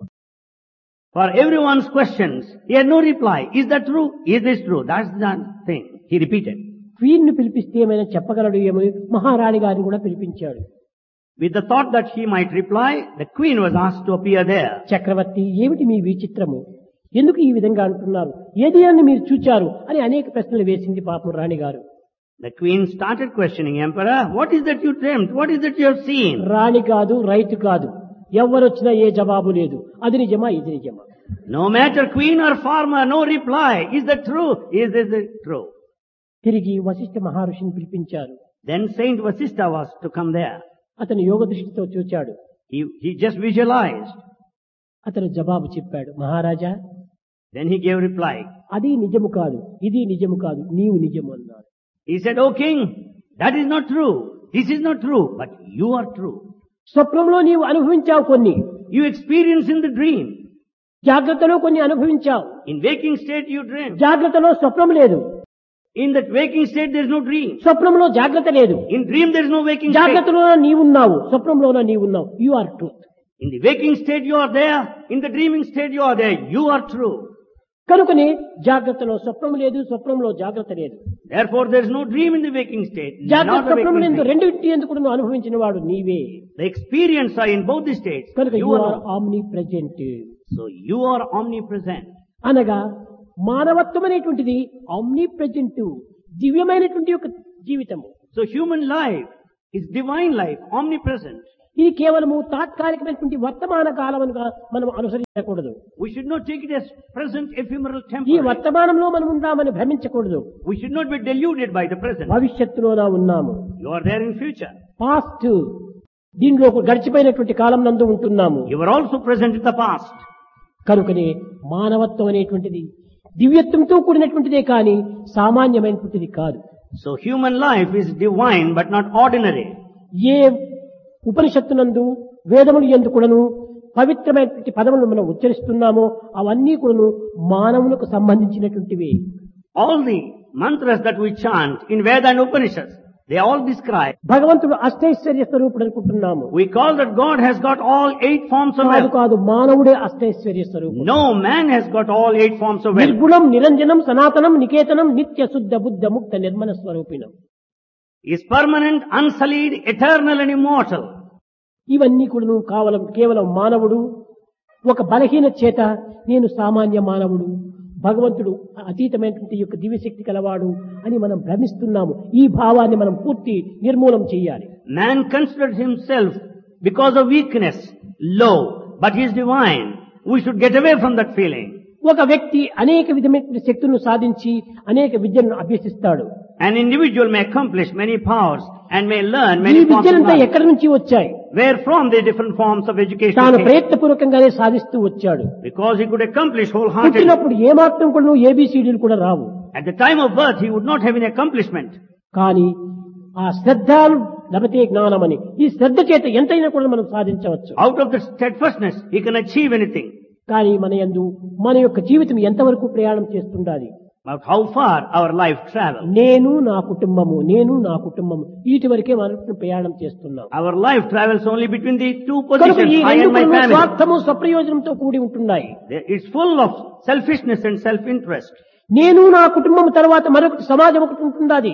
A: For everyone's questions, he had no reply. Is that true? Is this true? That's the thing. He repeated.
B: Queen ను పిలిపిస్తే ఏమైనా చెప్పగలడు ఏమో మహారాణి గారిని కూడా పిలిపించాడు.
A: With the thought that he might reply, the queen was asked to appear there.
B: చక్రవర్తి ఏమిటి మీ విచిత్రము, ఎందుకు ఈ విధంగా అంటున్నారు, ఏది అని మీరు చూచారు అని అనేక ప్రశ్నలు వేసింది పాపం రాణి గారు.
A: The queen started questioning emperor, what is that you dreamt? What is that you have seen?
B: రాణి కాదు రైతు కాదు, ఎవరొచ్చినా ఏ జవాబు లేదు, అది నిజమా ఇది నిజమా.
A: No matter queen or farmer, no reply. Is that true? Is this true?
B: తిరిగి వశిష్ఠ మహర్షిని పిలిపించారు.
A: Then Saint Vasistha was to come there.
B: అతను యోగ దృష్టితో చూచాడు.
A: He, he just visualized.
B: అతను జవాబు చెప్పాడు, మహారాజా
A: Then he gave reply.
B: అది నిజము కాదు, ఇది నిజము కాదు, నీవు నిజము అన్నాడు.
A: He said, O king, that is not true. This is not true, but you are true.
B: స్వప్నంలో నీవు అనుభవించావు కొన్ని,
A: You experience in the dream.
B: జాగ్రత్తలో కొన్ని అనుభవించావు.
A: In waking state you dream.
B: జాగ్రత్తలో స్వప్నం లేదు,
A: In that waking state there is no dream.
B: స్వప్నంలో జాగ్రత్త లేదు.
A: In dream there is no waking state.
B: జాగ్రత్తలోన నీవున్నావు, స్వప్నంలోన నీవున్నావు. You are truth.
A: In the waking state you are there. In the dreaming state you are there. You are true.
B: కనుకనే జాగ్రత్తలో స్వప్నం లేదు, స్వప్నంలో జాగ్రత్త లేదు.
A: Therefore there is no dream in the waking state.
B: జాగ్రత్త
A: Not the
B: స్వప్నం
A: waking
B: ఎందు
A: state.
B: రెండింటి ఎందుకు నువ్వు అనుభవించిన వాడు నీవే.
A: The experience are in both the states.
B: కనుక
A: You
B: you are
A: are.
B: Omni present.
A: So you are omnipresent.
B: అనగా మానవత్వం అనేటువంటిది ఆమ్ని ప్రెజెంట్, దివ్యమైనటువంటి యొక్క జీవితము.
A: So human life is divine life, omnipresent.
B: ఇది కేవలము తాత్కాలికమైనటువంటి వర్తమాన కాలముగా మనం అనుసరించకూడదు.
A: We should not take it as present, ephemeral,
B: ఈ
A: temporary.
B: వర్తమానంలో మనం ఉందామని భ్రమించకూడదు.
A: We should not be deluded by the present.
B: భవిష్యత్తులోనా ఉన్నాము,
A: You are there in future.
B: Past దీనిలో ఒక గడిచిపోయినటువంటి కాలం నందు ఉంటున్నాము.
A: You are also present in the past.
B: కనుకనే మానవత్వం అనేటువంటిది దివ్యత్వంతో కూడినటువంటిదే కానీ సామాన్యమైనటువంటిది కాదు.
A: So human life is divine but not ordinary.
B: ఏ ఉపనిషత్తునందు వేదములు యందు కూడాను పవిత్రమైనటువంటి పదములను మనం ఉచ్చరిస్తున్నామో అవన్నీ కూడాను మానవులకు సంబంధించినటువంటివి.
A: All the mantras that we chant in Veda and Upanishads, they all describe.
B: భగవంతుడు అష్టైశ్వర్య స్వరూపుడు అనుకుంటున్నాము.
A: We call that God has got all eight forms of
B: కాదు
A: wealth.
B: కాదు, మానవుడే అష్టైశ్వర్య స్వరూపుడు.
A: No man has got all eight forms of wealth.
B: నిర్గుణం నిరంజనం సనాతనం నికేతనం నిత్య శుద్ధ బుద్ధ ముక్త Nirmala స్వరూపిణం.
A: He is permanent, unsullied, eternal and immortal.
B: ఇవన్నీ కూడా కావలం కేవలం మానవుడు ఒక బలహీన చేత నేను సామాన్య మానవుడు, భగవంతుడు అతీతమైనటువంటి యొక్క దివ్యశక్తి కలవాడు అని మనం భ్రమిస్తున్నాము. ఈ భావాన్ని మనం పూర్తి నిర్మూలం చేయాలి.
A: Man considers himself because of weakness low, but he is divine. We should get away from that feeling.
B: ఒక వ్యక్తి అనేక విధమైన శక్తులను సాధించి అనేక విద్యలను అభ్యసిస్తాడు.
A: An individual may accomplish many powers and may learn
B: ఈ
A: many forms of
B: విద్యలంతా
A: knowledge.
B: ఎక్కడి నుంచి వచ్చాయి?
A: Where from the different forms of education
B: తాను
A: came?
B: ప్రయత్నపూర్వకంగానే సాధిస్తూ వచ్చాడు.
A: Because he could accomplish wholeheartedly.
B: పుట్టినప్పుడు ఏ మాత్రం కూడా ఏబిసిడీలు కూడా రావు.
A: At the time of birth, he would not have any accomplishment.
B: కానీ ఆ శ్రద్ధ లభతే జ్ఞానమని ఈ శ్రద్ధ చేత ఎంతైనా కూడా మనం సాధించవచ్చు.
A: Out of the steadfastness, he can achieve anything.
B: కానీ మన యందు మన యొక్క జీవితం ఎంతవరకు ప్రయాణం చేస్తుండాలి?
A: about how far our life travels.
B: నేను నా కుటుంబము నేను నా కుటుంబము వీటి వరకే మనం ప్రయాణం చేస్తున్నాం.
A: Our life travels only between the two
B: కనుక
A: positions,
B: ఈ
A: I
B: రెండు
A: and my
B: కూడా
A: family.
B: స్వార్థము స్వప్రయోజనంతో కూడి ఉంటున్నాయి.
A: It's full of selfishness and self-interest.
B: నేను నా కుటుంబం తర్వాత మరొకటి సమాజం ఒకటి ఉంటున్నది.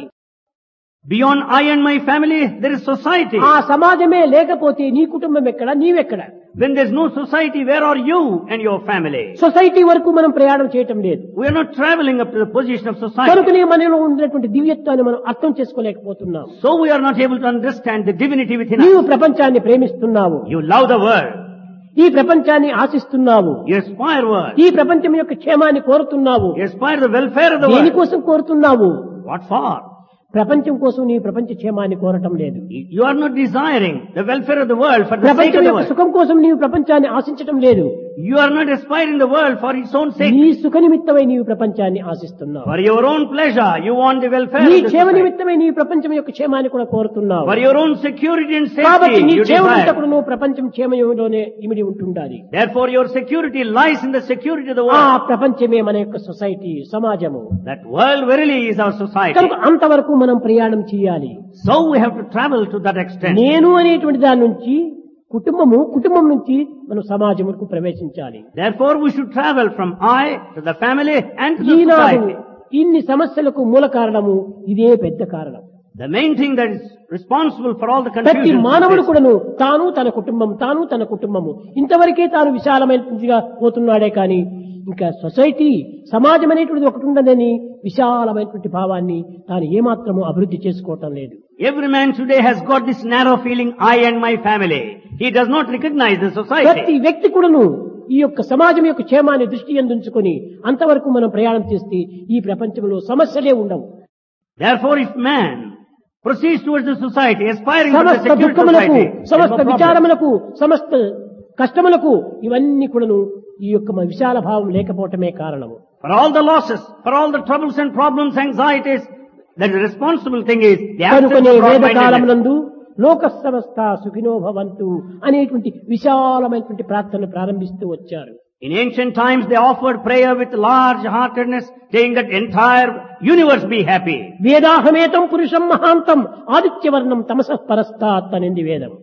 A: Beyond I and my family, there is society.
B: ఆ సమాజమే లేకపోతే నీ కుటుంబం ఎక్కడ నీవెక్కడ?
A: When there's no society, where are you and your family?
B: Society వరకు మనం ప్రయాణం చేయటం లేదు.
A: We are not traveling up to the position of society.
B: కనుకనే మనలో ఉన్నటువంటి దివ్యత్వాన్ని మనం అర్థం చేసుకోలేకపోతున్నాం.
A: So we are not able to understand the divinity within
B: నీవు
A: us.
B: ప్రపంచాన్ని ప్రేమిస్తున్నావు,
A: You love the world.
B: ఈ ప్రపంచాన్ని ఆశిస్తున్నావు,
A: You aspire world.
B: ఈ ప్రపంచం యొక్క క్షేమాన్ని కోరుతున్నావు.
A: You aspire the welfare of the world.
B: దేనికోసం కోరుతున్నావు?
A: What for?
B: ప్రపంచం కోసం నీ ప్రపంచ క్షేమాన్ని కోరటం లేదు.
A: You are not desiring the welfare of the world for the sake
B: ప్రపంచం
A: of the
B: యొక్క
A: world.
B: సుఖం కోసం నీవు ప్రపంచాన్ని ఆశించటం లేదు.
A: You are not aspiring the world for its own sake.
B: నీ సుఖ నిమిత్తమై నీవు ప్రపంచాన్ని ఆశిస్తున్నావు.
A: For your own pleasure, you want the welfare
B: నీ
A: of the
B: క్షేమ
A: society.
B: నిమిత్తమై నీ ప్రపంచం యొక్క క్షేమాన్ని కూడా కోరుతున్నావు.
A: For your own security and
B: కాబట్టి
A: safety,
B: నీ
A: you
B: క్షేమం
A: desire.
B: కూడా నువ్వు ప్రపంచం క్షేమయోలోనే ఇమిడి ఉంటుండాలి.
A: Therefore, your security lies in the security of the
B: ఆ
A: world.
B: ప్రపంచమే మన యొక్క సొసైటీ సమాజము.
A: That world verily is our society.
B: కనుక అంతవరకు మనం ప్రయాణం చేయాలి.
A: So we have to travel to that extent.
B: నేను అనేటువంటి దాని నుంచి కుటుంబము, కుటుంబం నుంచి మనం సమాజముకు ప్రవేశించాలి.
A: Therefore, we should travel from I to the family and to the
B: Eenadu
A: society.
B: ఇన్ని సమస్యలకు మూల కారణము ఇదే పెద్ద కారణం.
A: The main thing that is responsible for all the
B: ప్రతి
A: confusion
B: మానవుడు కూడాను తాను తన కుటుంబం తాను తన కుటుంబము ఇంతవరకే తాను విశాలమైనదిగా పోతున్నాడే కానీ ఇంకా సొసైటీ సమాజం అనేటువంటిది ఒకటి ఉండదని విశాలమైనటువంటి భావాన్ని తాను ఏమాత్రము అభివృద్ధి చేసుకోవటం లేదు.
A: Every man today has got this narrow feeling, I and my family. He does not recognize the
B: ప్రతి
A: society.
B: వ్యక్తి కూడాను ఈ యొక్క సమాజం యొక్క క్షేమాన్ని దృష్టి ఎందుంచుకొని అంతవరకు మనం ప్రయాణం చేస్తే ఈ ప్రపంచంలో సమస్యలే ఉండవు.
A: Therefore, if man proceeds towards the society, aspiring for the
B: సమస్త
A: secure
B: దుఃఖములకు
A: society, there is
B: సమస్త
A: no problem.
B: విచారములకు సమస్త కష్టములకు ఇవన్నీ కూడాను ఈ యొక్క మన విశాల భావం లేకపోవటమే కారణము.
A: For all the losses, for all the troubles and problems, anxieties, the responsible thing is the absence
B: కనుకనే
A: of
B: వేదకాలం
A: broad-mindedness.
B: నందు లోక సమస్త సుఖినో భవంతు అనేటువంటి విశాలమైనటువంటి ప్రార్థన ప్రారంభిస్తూ వచ్చారు.
A: In ancient times, they offered prayer with large heartedness, saying that entire universe be happy.
B: వేదాహమేతం పురుషం మహాంతం ఆదిత్యవర్ణం తమసః పరస్తాత్ అనేది వేదం.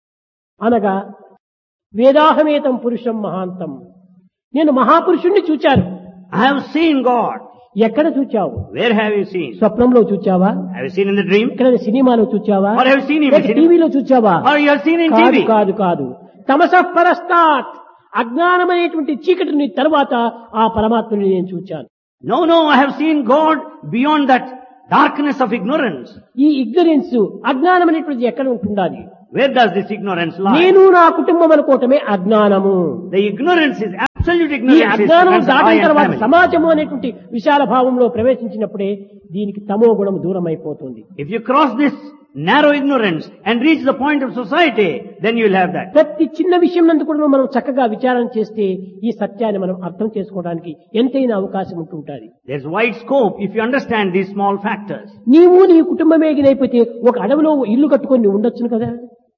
B: అనగా వేదాహమేతం పురుషం మహాంతం, నేను మహాపురుషుణ్ణి చూచాను.
A: I have seen God.
B: ఎక్కడ చూచావు?
A: Where have you seen?
B: స్వప్నంలో చూచావా?
A: Have you seen in the dream?
B: ఎక్కడ సినిమాలో చూచావా?
A: Or have you seen him in
B: లేక
A: cinema?
B: టీవీలో చూచావా?
A: Or you have seen in
B: కాదు
A: T V?
B: కాదు కాదు తమసః పరస్తాత్ అజ్ఞానమైనటువంటి చీకటిని తర్వాత ఆ పరమాత్మని నేను చూచాను.
A: No, no, I have seen God beyond that darkness of ignorance.
B: ఈ ఇగ్నరెన్స్ అజ్ఞానం అనేటువంటిది ఎక్కడ ఉంటుండాలి?
A: Where does this ignorance lie?
B: నేను నా కుటుంబం అనుకోవటమే అజ్ఞానము.
A: The ignorance is absolute
B: ఈ
A: ignorance. is
B: అజ్ఞానం
A: against I
B: దాటిన
A: and
B: తర్వాత
A: family.
B: సమాజము అనేటువంటి విశాల భావంలో ప్రవేశించినప్పుడే దీనికి తమో గుణం దూరం అయిపోతుంది.
A: If you cross this narrow ignorance and reach the point of society, then you will have that.
B: ప్రతి చిన్న విషయం నందు కూడా మనం చక్కగా విచారణ చేస్తే ఈ సత్యాన్ని మనం అర్థం చేసుకోవడానికి ఎంతైనా అవకాశం ఉంటుంటుంది.
A: There's wide scope if you understand these small factors.
B: నీవు నీ కుటుంబమే గినైపోతే ఒక అడవిలో ఇల్లు కట్టుకొని నువ్వు ఉండొచ్చును కదా.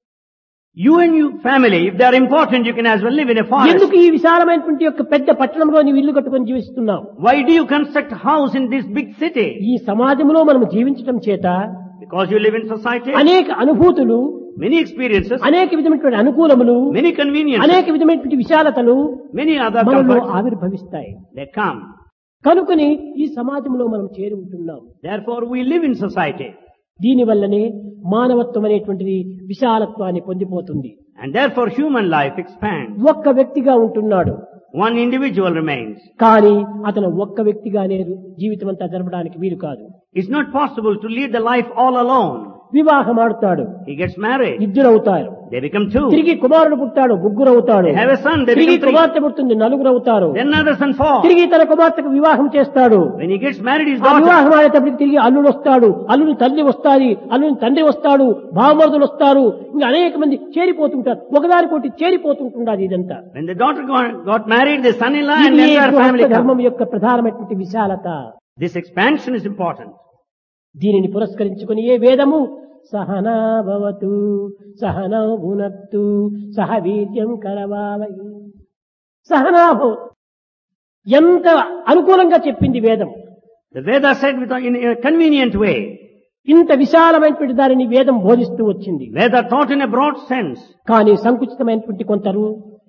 A: You and your family, if they are important, you can as well live in a forest.
B: ఎందుకు ఈ విశాలమైనటువంటి యొక్క పెద్ద పట్టణంలో నీవు ఇల్లు కట్టుకొని జీవిస్తున్నావు?
A: Why do you construct a house in this big city?
B: ఈ సమాజంలో మనం జీవించడం చేత
A: Because you live in society.
B: అనేక అనుభూతులు,
A: Many experiences,
B: అనేక విధమైనటువంటి అనుకూలములు,
A: many conveniences,
B: అనేక విధమైనటువంటి విశాలతలు
A: many other
B: మనలో
A: comforts,
B: ఆవిర్భవిస్తాయి.
A: they come.
B: కనుకని ఈ సమాజంలో మనం చేరి ఉంటున్నాం.
A: Therefore, we live in society.
B: దీని వల్లనే మానవత్వం అనేటువంటిది విశాలత్వాన్ని పొందిపోతుంది.
A: And therefore, human life expands.
B: ఒక్క వ్యక్తిగా ఉంటున్నాడు,
A: One individual remains.
B: కానీ అతను ఒక్క వ్యక్తిగానే జీవితం అంతా జరపడానికి వీలు కాదు.
A: It's not possible to lead the life all alone.
B: వివాహం ఆడుతాడు,
A: He gets married.
B: ఇద్దరవుతారు.
A: They become two.
B: తిరిగి కుమారుడు పుట్టాడు, ముగ్గురవుతాడు.
A: They have a son. They
B: తిరిగి
A: become three.
B: కుమార్తె పుడుతుంది, నలుగురవుతారు.
A: Then another son, four.
B: తిరిగి తన కుమార్తెకు వివాహం చేస్తాడు.
A: When he gets married, his
B: ఆ
A: daughter.
B: వివాహం ఆడేటప్పటికి తిరిగి అల్లుడు వస్తాడు, అల్లుడు తల్లి వస్తాది, అల్లుని తండ్రి వస్తాడు, భావమరుదులు వస్తారు, ఇంకా అనేక మంది చేరిపోతుంటారు. ఒకదానికోటి చేరిపోతుంటున్నది ఇదంతా.
A: When the daughter got, got married, the son-in-law and
B: ఇది
A: the entire family come.
B: ధర్మం యొక్క ప్రధానమైనటువంటి విశాలత.
A: This expansion is important.
B: దీనిని పురస్కరించుకుని ఏ వేదము సహనా భవతు సహనౌ భునత్తు సహ వీర్యం కరవావై సహనా భవతు ఎంత అనుకూలంగా చెప్పింది వేదం.
A: The Veda said with, in a convenient way.
B: ఇంత విశాలమైనటువంటి దానిని వేదం బోధిస్తూ వచ్చింది.
A: Veda taught in a broad sense.
B: కానీ సంకుచితమైనటువంటి కొందరు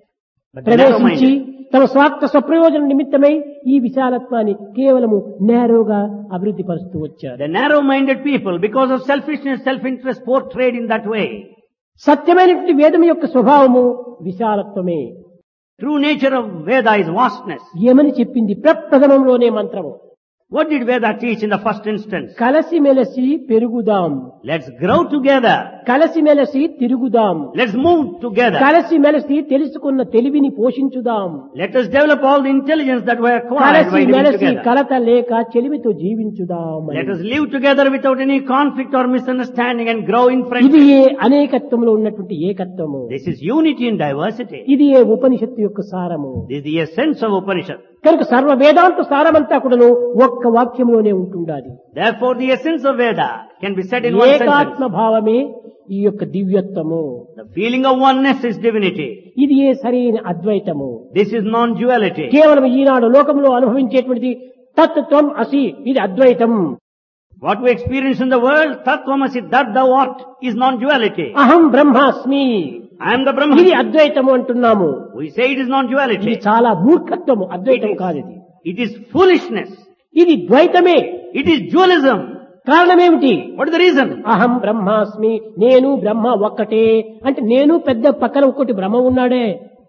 A: But the
B: ప్రవేశించి
A: narrow-minded,
B: తమ స్వార్థ స్వప్రయోజన నిమిత్తమై ఈ విశాలత్వాన్ని కేవలము నేరోగా అభివృద్ధి పరుస్తూ వచ్చారు.
A: the narrow-minded people, because of selfishness, self-interest, portrayed in that way.
B: సత్యమైనటువంటి వేదం యొక్క స్వభావము విశాలత్వమే.
A: True nature of Veda is vastness.
B: ఏమని చెప్పింది ప్రప్రథమంలోనే మంత్రము?
A: What did Veda teach in the first instance?
B: కలసిమెలసి పెరుగుదాం,
A: Let's grow together.
B: కలసిమెలసి తిరుగుదాం,
A: Let's move together.
B: కలసిమెలసి తెలుసుకున్న తెలివిని పోషించుదాం,
A: Let us develop all the intelligence that we acquired by living
B: కలసిమెలసి
A: together.
B: కలత లేక చెలిమితో జీవించుదాం.
A: Let us live together without any conflict or misunderstanding and grow in
B: ఇది
A: friendship.
B: ఏ అనేకత్వంలో ఉన్నటువంటి ఏకత్వము.
A: This is unity in diversity.
B: ఇది ఏ ఉపనిషత్తు యొక్క సారము.
A: This is the essence of Upanishad.
B: కనుక సర్వ వేదాంత సారమంతా కూడాను ఒక్క వాక్యంలోనే ఉంటుండాలి.
A: Therefore, the essence of Veda can be said in one
B: ఏకాత్మ
A: sentence.
B: భావమే ఈ యొక్క దివ్యత్వము.
A: The feeling of oneness is divinity.
B: ఇది ఏ సరైన అద్వైతము.
A: This is non-duality.
B: కేవలం ఈనాడు లోకంలో అనుభవించేటువంటిది తత్వం అసి, ఇది అద్వైతం.
A: What we experience in the world, Tattvamasi, that thou art, is non-duality.
B: అహం బ్రహ్మాస్మి,
A: I am the
B: ఇది
A: Brahman.
B: అద్వైతము అంటున్నాము.
A: We say it is
B: ఇది
A: non-duality.
B: చాలా మూర్ఖత్వము, అద్వైతం కాదు ఇది.
A: It is foolishness.
B: ఇది ద్వైతమే.
A: It is dualism.
B: కారణమేమిటి?
A: What is the reason?
B: అహం బ్రహ్మాస్మి, నేను బ్రహ్మ ఒక్కటే అంటే నేను పెద్ద పక్కన ఒక్కటి బ్రహ్మ ఉన్నాడే.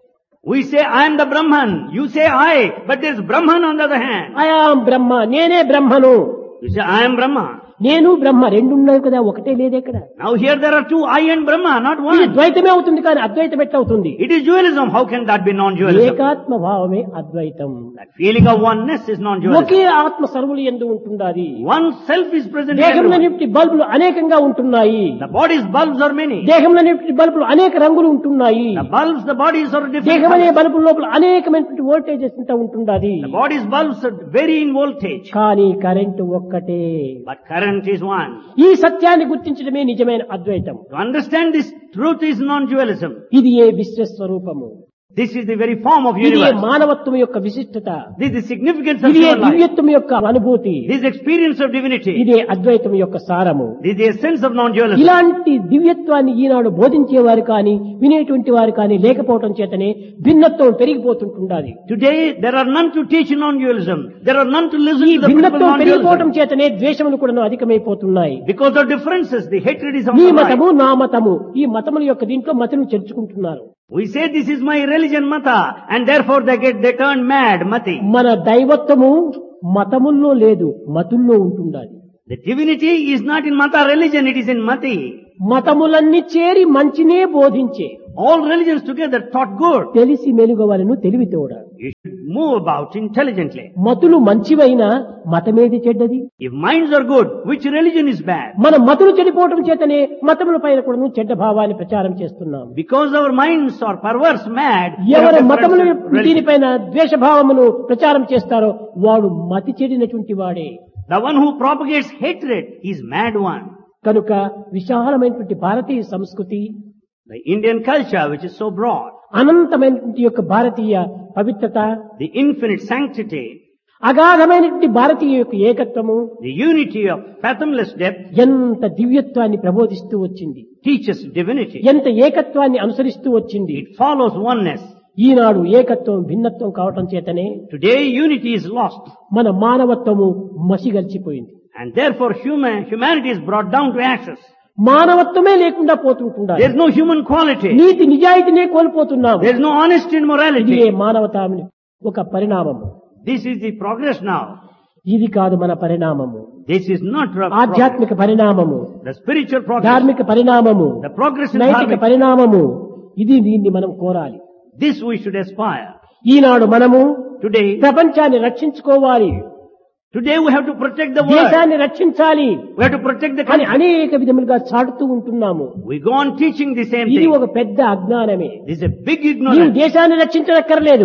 A: We say I am the Brahman. You say I, but there is Brahman on the other hand.
B: I am బ్రహ్మ, నేనే బ్రహ్మను.
A: You say I am Brahma.
B: నేను బ్రహ్మ రెండు ఉన్నాయి కదా, ఒకటే లేదు ఎక్కడ.
A: Now here there are two, I and Brahma, not
B: ఇది
A: one.
B: ద్వైతమే అవుతుంది కానీ అద్వైతం ఎట్లా అవుతుంది?
A: It is dualism. How can that be non-dualism?
B: ఏకాత్మ భావమే అద్వైతం.
A: That feeling of oneness is non-dualism.
B: ఒకే ఆత్మ సర్వులు ఎందు ఉంటున్నది.
A: One self is present in
B: దేహంలో
A: everyone.
B: నింటి బల్బులు అనేకంగా ఉంటున్నాయి.
A: The body's bulbs are many.
B: దేహంలో నింటి బల్బులు అనేక రంగులు ఉంటున్నాయి.
A: The bulbs, the bodies are different.
B: దేహం అనే
A: colors.
B: బల్బుల లోపల అనేకమైనటువంటి వోల్టేజెస్ అంతా ఉంటున్నది.
A: The body's bulbs are vary in voltage.
B: కానీ కరెంటు ఒక్కటే.
A: But current is one.
B: ఈ సత్యాన్ని గుర్తించడమే నిజమైన అద్వైతం.
A: To understand this truth is non-dualism.
B: ఇది ఏ విశ్వస్వరూపము.
A: This is the very form of
B: ఇది ఏ
A: universe.
B: మానవత్వం యొక్క విశిష్టత.
A: This is the significance of
B: ఇది ఏ
A: human life.
B: దివ్యత్వం యొక్క అనుభూతి.
A: This is experience of divinity.
B: ఇదే అద్వైతం యొక్క సారము.
A: This is the essence of non-dualism.
B: ఇలాంటి దివ్యత్వాన్ని ఈనాడు బోధించేవారు కానీ వినేటువంటి వారు కానీ లేకపోవటం చేతనే భిన్నత్వం పెరిగిపోతుంటుండాలి.
A: Today there are none to teach non-dualism. There are none to listen
B: ఈ
A: to the principle
B: భిన్నత్వం
A: of
B: పెరిగిపోవటం
A: non-dualism.
B: చేతనే ద్వేషములు కూడా అధికమైపోతున్నాయి.
A: Because of differences, the hatred is
B: నీ
A: amplified.
B: మతము నా మతము, ఈ మతముల యొక్క దీంట్లో మతను చేర్చుకుంటున్నారు.
A: We say this is my religion, Mata, and therefore they get, they turn mad, Mati.
B: మన దైవత్వము మతముల్లో లేదు, మతుల్లో ఉంటుండాలి.
A: The divinity is not in Mata religion, it is in Mati.
B: మతములన్నీ చేరి మంచినే బోధించే
A: All religions together taught good.
B: తెలిసి మెలుగవలను తెలివితోడ.
A: You should move about intelligently.
B: మతులు మంచివైనా మతమేది చెడ్డది?
A: If minds are good, which religion is bad?
B: మన మతులు చెడిపోవటం చేతనే మతముల పైన కూడా చెడ్డ భావాన్ని ప్రచారం చేస్తున్నాం.
A: Because our minds are perverse, mad, we
B: ఎవరు
A: have
B: మతముల
A: different religions.
B: దీనిపైన ద్వేషభావమును ప్రచారం చేస్తారో వాడు మతి చెడినటువంటి వాడే.
A: The one who propagates hatred is mad one.
B: కనుక విశాలమైనటువంటి భారతీయ సంస్కృతి,
A: The Indian culture, which is so broad,
B: అనంతమైనటువంటి యొక్క భారతీయ పవిత్రత,
A: the infinite sanctity,
B: అగాధమైనటువంటి భారతీయ యొక్క ఏకత్వము
A: the unity of fathomless depth,
B: ఎంత దివ్యత్వాన్ని ప్రబోధిస్తూ వచ్చింది.
A: teaches divinity.
B: ఎంత ఏకత్వాన్ని అనుసరిస్తూ వచ్చింది.
A: It follows oneness.
B: ఈనాడు ఏకత్వం భిన్నత్వం కావటం చేతనే
A: Today unity is lost,
B: మన మానవత్వము మసిగల్చిపోయింది.
A: and therefore human, humanity is brought down to ashes.
B: మానవత్వమే లేకుండా పోతుంటున్నారు.
A: There is no human quality.
B: NITI నిజాయితీనే కోల్పోతున్నాము.
A: There is no honesty and
B: ఇది
A: morality.
B: మానవతాని ఒక పరిణామము.
A: This is the progress now.
B: ఇది కాదు మన పరిణామము.
A: This is not pro- progress.
B: ఆధ్యాత్మిక పరిణామము,
A: The spiritual progress,
B: ధార్మిక పరిణామము,
A: the progress in
B: నైతిక
A: dharmic.
B: పరిణామము, ఇది దీన్ని మనం కోరాలి.
A: This we should aspire.
B: ఈనాడు మనము
A: Today,
B: ప్రపంచాన్ని రక్షించుకోవాలి,
A: today we have to protect the world.
B: దేశాన్ని రక్షించాలి
A: We have to protect the
B: అని
A: country.
B: అనేక విధములుగా చాటుతూ ఉంటున్నాము.
A: We go on teaching the same
B: ఇది
A: thing.
B: ఒక పెద్ద అజ్ఞానమే.
A: This is a big
B: నీవు
A: ignorance.
B: దేశాన్ని రక్షించనక్కర్లేదు,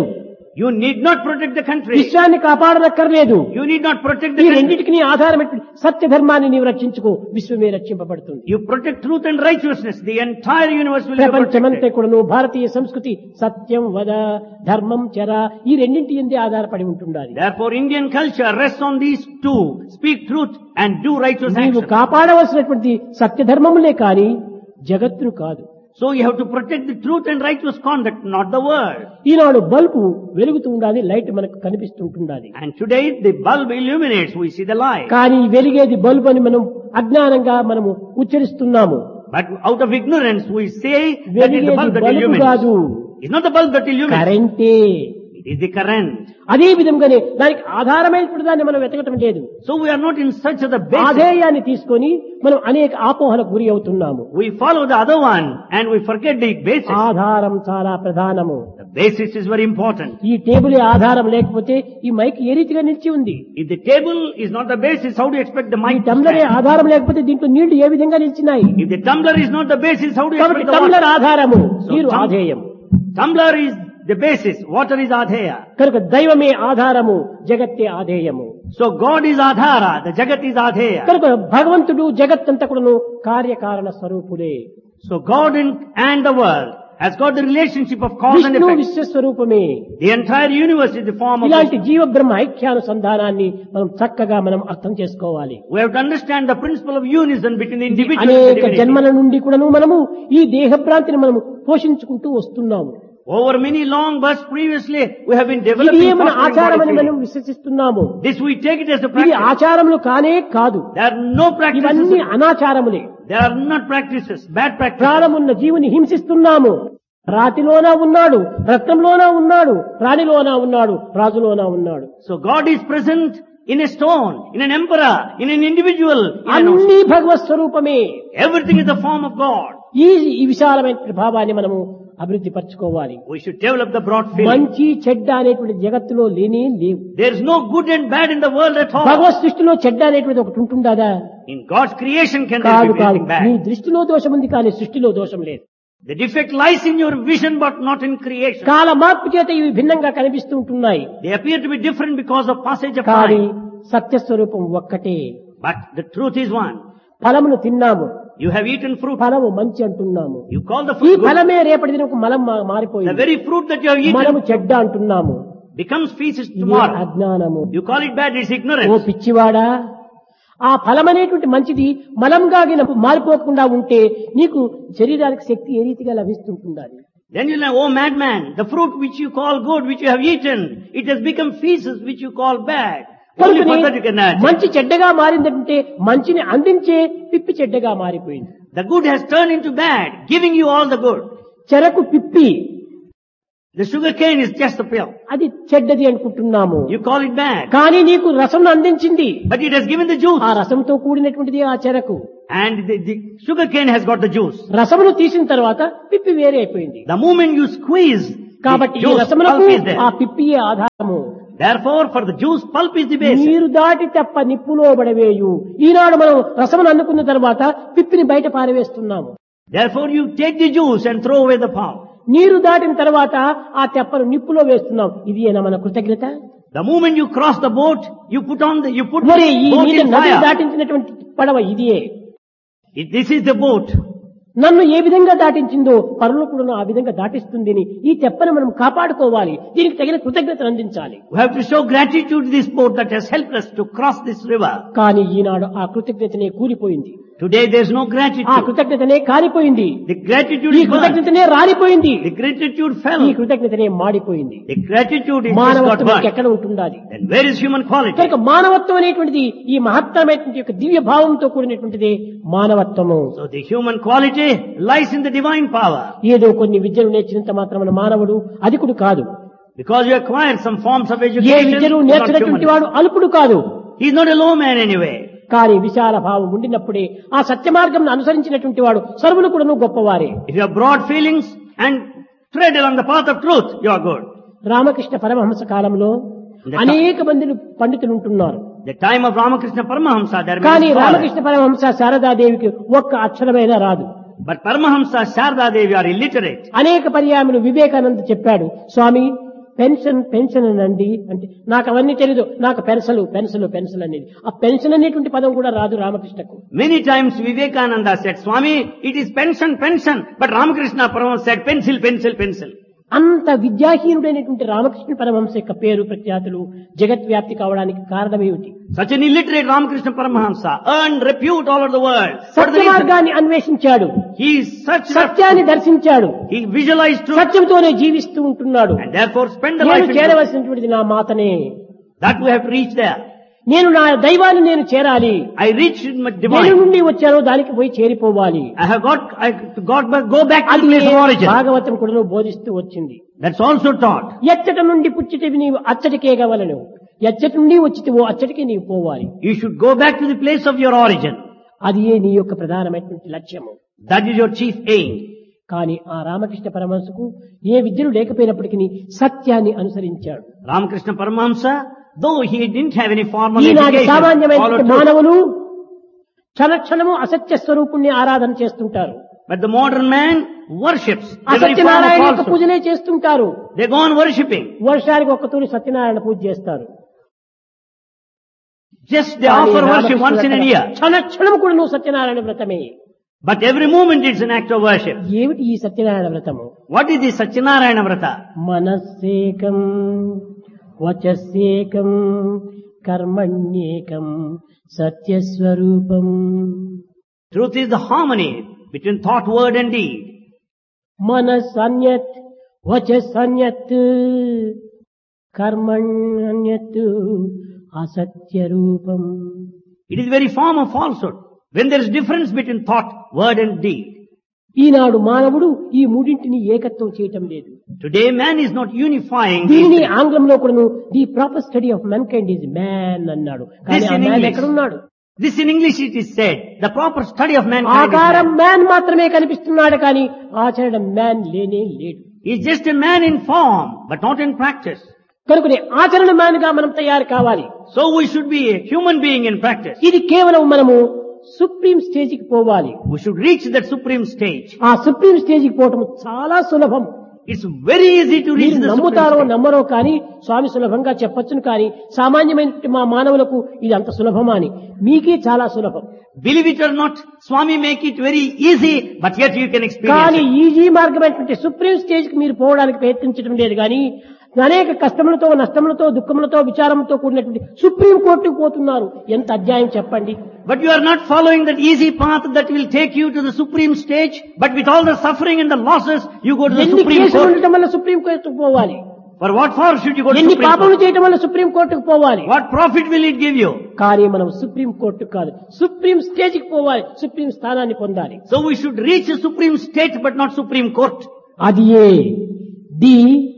A: You need not protect the country.
B: విశ్వాన్ని కాపాడనక్కర్లేదు.
A: You need not protect
B: ఈ
A: the country.
B: రెండింటికి నీ ఆధారమైన సత్య ధర్మాన్ని నీవు రక్షించుకో, విశ్వమే రక్షింపబడుతుంది.
A: You protect truth and righteousness. The entire universe will be
B: ప్రపంచమంతా
A: protected.
B: కూడాను భారతీయ సంస్కృతి సత్యం వద, ధర్మం చర, ఈ రెండింటి ఎందే ఆధారపడి ఉంటుండాలి.
A: Therefore, Indian culture rests on these two. Speak truth and do righteous
B: నీవు
A: action.
B: కాపాడవలసినటువంటి సత్య ధర్మములే కాని జగత్తును కాదు.
A: So you have to protect the truth and righteous conduct, not the world.
B: Eenadu bulb వెలుగుతూ ఉండాలి, లైట్ మనకు కనిపిస్తుంటుండాలి.
A: And today the bulb illuminates, we see the light.
B: కానీ వెలిగేది bulb అని మనం అజ్ఞానంగా మనము ఉచ్చరిస్తున్నాము.
A: But out of ignorance we say that is the
B: వెలిగేది
A: bulb that
B: bulb కాదు,
A: illuminates. It's not the bulb that illuminates.
B: కరెంటే.
A: It is the current.
B: అదే విధంగానే దానికి ఆధారమైనప్పుడు దాన్ని మనం వెతకటం లేదు.
A: So we are not in search of the basis.
B: ఆధేయాన్ని తీసుకొని మనం అనేక ఆపోహలకు గురి అవుతున్నాము.
A: We follow the other one and we forget the basis.
B: ఆధారం చాలా ప్రధానము.
A: The basis is very important.
B: ఈ టేబుల్ ఆధారం లేకపోతే ఈ మైక్ ఏ రీతిగా నిలిచి ఉంది?
A: If the table is not the basis, how do you expect the
B: ఈ
A: mic to
B: టంబ్లరే
A: stand?
B: ఆధారం లేకపోతే దీంట్లో నీళ్లు ఏ విధంగా నిలిచినాయి?
A: If the tumbler is not the basis, how do you
B: కాబట్టి
A: expect the
B: టంబ్లర్
A: water?
B: ఆధారము,
A: So
B: నీరు
A: tum-
B: ఆధేయం.
A: Tumbler is the basis, water is adheya.
B: కనుక దైవమే ఆధారము, జగత్తే ఆధేయము.
A: So God is adhara, the jagat is adheya.
B: కనుక భగవంతుడు జగత్తంతా కూడాను కార్యకారణ స్వరూపులే.
A: So God and, and the world has got the relationship of cause and
B: Vishnu
A: effect.
B: విశ్వస్వరూపమే.
A: The entire universe is the form of
B: ఇలాంటి
A: Vishnu.
B: జీవ బ్రహ్మ ఐక్యానుసంధానాన్ని మనం చక్కగా మనం అర్థం చేసుకోవాలి.
A: We have to understand the principle of unison between the individual and the
B: అనేక
A: divinity.
B: జన్మల నుండి కూడాను మనము ఈ దేహభ్రాంతిని మనము పోషించుకుంటూ వస్తున్నాము.
A: Over many long births previously, we have been
B: ఇది
A: developing
B: మన
A: fostering
B: ఆచారం అని
A: body
B: మనం
A: feeling.
B: విశ్వసిస్తున్నాము.
A: This we take it as a
B: ఇది
A: practice.
B: ఆచారములు కానే కాదు,
A: There are no practices.
B: ఇవన్నీ అనాచారములే.
A: They are not practices, bad practices.
B: ప్రాణమున్న జీవుని హింసిస్తున్నాము. రాతిలోన ఉన్నాడు, రత్నంలోన ఉన్నాడు, రాణిలోన ఉన్నాడు, రాజులోన ఉన్నాడు.
A: So God is present in a stone, in an emperor, in an individual. In an ocean.
B: అన్ని భగవత్ స్వరూపమే.
A: Everything is the form of God.
B: ఈ ఈ విశాలమైన ప్రభావాన్ని మనము అభివృద్ధి పరచుకోవాలి.
A: We should develop the broad feeling.
B: మంచి చెడ్డ అనేటువంటి జగత్తులో లేనే లేవు.
A: There is no good and bad in the world at all.
B: భగవత్ సృష్టిలో చెడ్డ అనేటువంటి ఒకటి ఉంటుందా?
A: In God's creation can there
B: కాదు
A: be
B: కాదు,
A: anything
B: నీ
A: bad?
B: దృష్టిలో దోషం ఉంది కానీ సృష్టిలో దోషం లేదు.
A: The defect lies in your vision but not in creation.
B: కాల మార్పు చేత ఇవి భిన్నంగా కనిపిస్తూ ఉంటున్నాయి.
A: They appear to be different because of passage of
B: కానీ
A: time.
B: సత్యస్వరూపం ఒక్కటే.
A: But the truth is one.
B: ఫలమును తిన్నాము,
A: You have eaten fruit.
B: ఫలము మంచి అంటున్నాము.
A: You call the
B: ఈ
A: fruit good.
B: ఫలమే రేపటి దినకు మలం మా-
A: The
B: మారిపోయింది.
A: very fruit that you have
B: మనము
A: eaten
B: చెడ్డ అంటున్నాము.
A: becomes feces
B: ఇది
A: tomorrow.
B: అజ్ఞానము.
A: You call it bad, it's
B: oh
A: ignorance.
B: పిచ్చివాడా, ఆ ఫలం అనేటువంటి మంచిది మలంగా గిన మారిపోకుండా ఉంటే నీకు శరీరానికి శక్తి ఏ రీతిగా లభిస్తుంటుండాలి?
A: Then you'll say, oh madman, the fruit which you call good, which you have eaten, it has become feces which you call bad. Only for that you can add.
B: మంచి చెడ్డగా మారిందంటే మంచిని అందించే పిప్పి చెడ్డగా మారిపోయింది.
A: The good has turned into bad, giving you all the good.
B: చెరకు పిప్పి,
A: The sugar cane is just a pill.
B: అది చెడ్డది అనుకుంటున్నాము.
A: You call it bad.
B: కానీ నీకు రసం అందించింది,
A: But it has given the juice.
B: ఆ రసంతో కూడినటువంటిది ఆ చెరకు.
A: And the, the sugar cane has got the juice.
B: రసమును తీసిన తర్వాత పిప్పి వేరే అయిపోయింది.
A: The moment you squeeze,
B: కాబట్టి
A: the
B: ఈ
A: juice
B: రసములకు
A: pulp is there.
B: ఆ పిప్పియే ఆధారము.
A: Therefore, for the juice, pulp is the basis.
B: నీరు దాటి తప్ప నిప్పులో పడవేయు. ఈనాడు మనం రసమును అందుకున్న తర్వాత పిప్పిని బయట పారవేస్తున్నాము.
A: Therefore, you take the juice and throw away the pulp.
B: నీరు దాటిన తర్వాత ఆ తెప్పను నిప్పులో వేస్తున్నాం. ఇది ఏనా మన కృతజ్ఞత?
A: The moment you cross the boat, you put on the, you put
B: మరి
A: the
B: ఈ
A: boat
B: నీటి
A: in
B: నదిని
A: fire.
B: దాటించినటువంటి పడవ ఇదియే.
A: It- This is the boat.
B: నన్ను ఏ విధంగా దాటించిందో పరులు కూడా ఆ విధంగా దాటిస్తుంది. ఈ తెప్పను మనం కాపాడుకోవాలి, దీనికి తగిన కృతజ్ఞతను అందించాలి.
A: We have to show gratitude to this boat that has helped us to cross this river.
B: కానీ ఈనాడు ఆ కృతజ్ఞతనే కూలిపోయింది,
A: Today there is no
B: ఆ
A: gratitude.
B: కృతజ్ఞతనే కాలిపోయింది,
A: The gratitude
B: ఈ
A: is gone.
B: కృతజ్ఞతనే రాలిపోయింది,
A: The gratitude fell.
B: ఈ కృతజ్ఞతనే మాడిపోయింది.
A: The gratitude is just got
B: మానవత్వం
A: burnt.
B: ఎక్కడ ఉంటుండాలి?
A: Then where is human quality?
B: కనుక మానవత్వం అనేటువంటిది ఈ మహత్తరమైనటువంటి యొక్క దివ్య భావంతో కూడినటువంటిది మానవత్వము.
A: So the human quality lies in the divine power.
B: ఏదో కొన్ని విద్యలు నేర్చినంత మాత్రమే మానవుడు అధికుడు కాదు.
A: Because you acquire some forms of
B: A
A: education,
B: విద్యలు
A: you're not
B: నేర్చినటువంటి
A: human.
B: వాడు అల్పుడు కాదు.
A: He is not a low man anyway.
B: కానీ విశాల భావం ఉండినప్పుడే ఆ సత్య మార్గం అనుసరించినటువంటి వాడు సర్వులు కూడా గొప్పవారే.
A: If you have broad feelings and tread along the path of truth, you are good.
B: Ramakrishna Paramahamsa కాలంలో అనేక మంది పండితులు ఉంటున్నారు.
A: The time of Ramakrishna Paramahamsa, there are
B: కానీ
A: many scholars.
B: రామకృష్ణ పరమహంస శారదాదేవికి ఒక్క అక్షరమైనా రాదు.
A: But Paramahamsa, Sharda Devi are illiterate.
B: అనేక పర్యాయములు వివేకానంద చెప్పాడు, స్వామి పెన్షన్ పెన్షన్ అనండి అంటే నాకు అవన్నీ తెలీదు, నాకు పెన్సలు పెన్సలు పెన్సిల్ అనేది, ఆ పెన్షన్ అనేటువంటి పదం కూడా రాదు రామకృష్ణకు.
A: Many times Vivekananda said, Swami, it is pension, pension. But Ramakrishna Paramahamsa said, pencil, pencil, pencil.
B: అంత విద్యాహీనుడైనటువంటి రామకృష్ణ పరమహంస యొక్క పేరు ప్రఖ్యాతులు జగద్వ్యాప్తి కావడానికి కారణమేమిటి?
A: Such an illiterate Ramakrishna Paramahamsa earned repute all over the world.
B: సత్య మార్గాన్ని అన్వేషించాడు,
A: He is such
B: సత్యాన్ని దర్శించాడు,
A: he visualized truth
B: సత్యంతోనే జీవిస్తూ ఉంటున్నాడు.
A: and therefore spent the life
B: నేను
A: in truth.
B: చేరవలసినటువంటిది నా మాతనే,
A: That we have to reach there.
B: నేను నా దైవాన్ని నేను చేరాలి,
A: I reached my
B: దేని
A: divine.
B: నుండి వచ్చానో దానికి పోయి చేరిపోవాలి.
A: I have got, I got back, go back to the
B: అది
A: place of origin.
B: భాగవతం కూడా బోధిస్తూ వచ్చింది.
A: That's also taught.
B: ఎచ్చట నుండి పుచ్చిటివి నీవు అచ్చటికే గవలను, ఎచ్చటి నుండి వచ్చితివో అచ్చటికే నీవు పోవాలి.
A: You should go back to the place of your origin.
B: అది ఏ నీ యొక్క ప్రధానమైనటువంటి లక్ష్యము.
A: That is your chief aim.
B: కానీ ఆ రామకృష్ణ పరమహంసకు ఏ విద్యలు లేకపోయినప్పటికీ సత్యాన్ని అనుసరించాడు.
A: Ramakrishna Paramahamsa, though he didn't have any formal
B: ఈనాటి
A: education,
B: సామాన్యమైన
A: followed truth.
B: మానవులు క్షణ క్షణము అసత్య స్వరూపుణ్ణి ఆరాధన చేస్తుంటారు.
A: But the modern man worships the very form of
B: అసత్యనారాయణ యొక్క
A: falsehood.
B: పూజనే చేస్తుంటారు.
A: They go on worshipping.
B: వర్షానికి ఒక్కతూరి సత్యనారాయణ పూజ చేస్తారు.
A: Just they offer worship once in a year.
B: క్షణ క్షణము కూడా నువ్వు Satyanarayana వ్రతమే.
A: But every moment it's an act of worship.
B: ఏమిటి ఈ సత్యనారాయణ వ్రతము?
A: What is the Satyanarayana Vrata?
B: మనస్సేకం వచస్సేకం కర్మణ్యేకం సత్యస్వరూపం.
A: Truth is the harmony between thought, word and deed.
B: మనస్సన్యత్ వచస్సన్యత్ కర్మణ్యత్ అసత్యరూపం.
A: It is the very form of falsehood. When there is difference between thought, word and deed.
B: ఈనాడు మానవుడు ఈ మూడింటిని ఏకత్వం చేయటం లేదు.
A: Today man is not unifying these
B: దీనిని
A: three.
B: ఆంగ్లంలో కూడాను the proper study of man kind is man అన్నాడు. కానీ
A: This
B: ఆ
A: in
B: మ్యాన్
A: English.
B: ఎక్కడున్నాడు?
A: This in English it is said, the proper study of mankind is
B: ఆకారం
A: man.
B: Man మాత్రమే కనిపిస్తున్నాడు కానీ ఆచరణ మ్యాన్ లేనే లేడు.
A: He is just a man in form, but not in practice.
B: కనుకనే ఆచరణ మ్యాన్ గా మనం తయారు కావాలి.
A: So we should be a human being in practice.
B: ఇది కేవలం మనము సుప్రీం స్టేజ్ కి పోవాలి.
A: We should reach that supreme stage.
B: ఆ సుప్రీం స్టేజ్ కి పోవటం చాలా సులభం.
A: It's very easy to reach
B: మీరు
A: the supreme
B: నమ్ముతారో
A: stage.
B: నమ్మరో కానీ స్వామి సులభంగా చెప్పొచ్చును కానీ సామాన్యమైన మా మానవులకు ఇది అంత సులభమా అని మీకే చాలా సులభం.
A: Believe it or not, Swami make it very easy, but yet you can experience
B: కానీ
A: it.
B: ఈజీ మార్గమైనటువంటి సుప్రీం స్టేజ్ కి మీరు పోవడానికి ప్రయత్నించడం లేదు కానీ అనేక కష్టములతో నష్టములతో దుఃఖములతో విచారంతో కూడినటువంటి సుప్రీం కోర్టుకు పోతున్నారు. ఎంత అధ్యాయం చెప్పండి.
A: But you are not following that easy path that will take you to the supreme stage, but with all the suffering and the losses, you go to the
B: ఎన్ని
A: supreme
B: కేసులు
A: court.
B: ఉండటం వల్ల supreme కోర్టుకు పోవాలి?
A: For what for should you go to
B: ఎన్ని
A: supreme
B: పాపములు
A: court?
B: చేయటం వల్ల సుప్రీం కోర్టుకు పోవాలి?
A: What profit will it give you?
B: కానీ మనం సుప్రీం కోర్టు కాదు, సుప్రీం స్టేజ్ కి పోవాలి, సుప్రీం స్థానాన్ని పొందాలి.
A: So we should reach a supreme state, but not supreme court.
B: అది ఏ the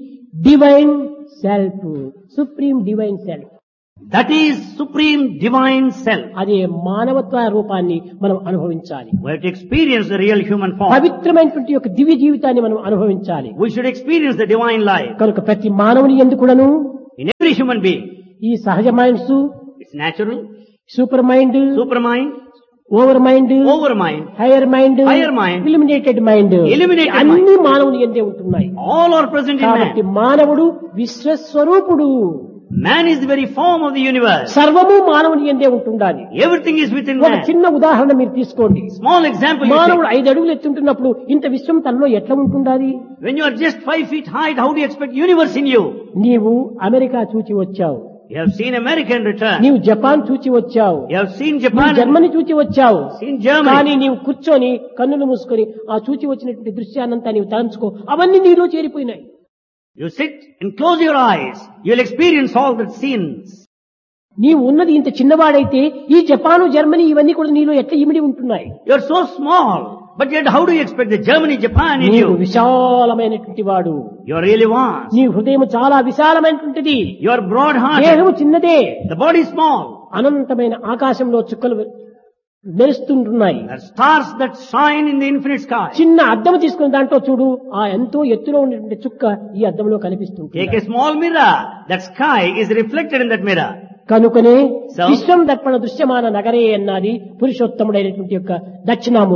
B: divine self, supreme divine self.
A: That is supreme divine self.
B: అదే మానవత్వ రూపాన్ని మనం అనుభవించాలి.
A: We have to experience the real human form.
B: పవిత్రమైనటువంటి యొక్క దివ్య జీవితాన్ని మనం అనుభవించాలి.
A: We should experience the divine life
B: కనుక ప్రతి మానవుని ఎందుకుడను
A: in every human being.
B: ఈ సహజ minds,
A: It's natural,
B: super mind,
A: supermind,
B: over mind,
A: overmind,
B: hire mind,
A: Higher mind,
B: illuminated mind,
A: eliminated
B: అన్ని మానవుని ఎందే ఉంటున్నాయి.
A: all are present in
B: కాబట్టి
A: man.
B: మానవుడు విశ్వస్వరూపుడు.
A: Man is the very form of the universe.
B: సర్వము మానవుని ఎందే ఉంటుండాలి.
A: Everything is within
B: ఒక
A: man.
B: చిన్న ఉదాహరణ మీరు తీసుకోండి.
A: Small example you
B: మానవుడు
A: take.
B: ఐదు అడుగులు ఎత్తుంటున్నప్పుడు ఇంత విశ్వం తనలో ఎట్లా ఉంటుండాలి?
A: When you are just five feet height, how do you expect universe in you?
B: నీవు అమెరికా చూచి వచ్చావు,
A: You have seen America in return.
B: నీవు జపాన్ చూచి వచ్చావు,
A: You have seen
B: నీవు
A: Japan,
B: జర్మనీ చూచి వచ్చావు.
A: seen Germany.
B: కానీ నీవు కూర్చొని కన్నులు మూసుకొని ఆ చూచి వచ్చినటువంటి దృశ్యాన్నంతా నీవు తలంచుకో, అవన్నీ నీలో చేరిపోయినాయి.
A: You sit and close your eyes. You'll experience all the scenes.
B: నీవు ఉన్నది ఇంత చిన్నవాడైతే ఈ జపాను జర్మనీ ఇవన్నీ కూడా నీలో ఎట్లా ఇమిడి ఉంటున్నాయి?
A: You're so small, but yet how do you expect the Germany, Japan in
B: నీవు
A: you?
B: విశాలమైనటువంటి వాడు.
A: You're really vast.
B: నీ హృదయం చాలా విశాలమైనటువంటిది,
A: You're broad-hearted.
B: దేహము చిన్నదే,
A: The body is small.
B: అనంతమైన ఆకాశంలో చుక్కలు మెరుస్తుంటున్నాయి.
A: There are stars that shine in the infinite sky.
B: చిన్న అద్దం తీసుకున్న దాంట్లో చూడు, ఆ ఎంతో ఎత్తులో ఉన్నటువంటి చుక్క ఈ అద్దంలో కనిపిస్తుంది.
A: Take a small mirror. That sky is reflected in that mirror.
B: కనుకనే
A: So-
B: విశ్వం దర్పణ దృశ్యమాన నగరే అన్నది పురుషోత్తముడైనటువంటి యొక్క Dakshinamurthy.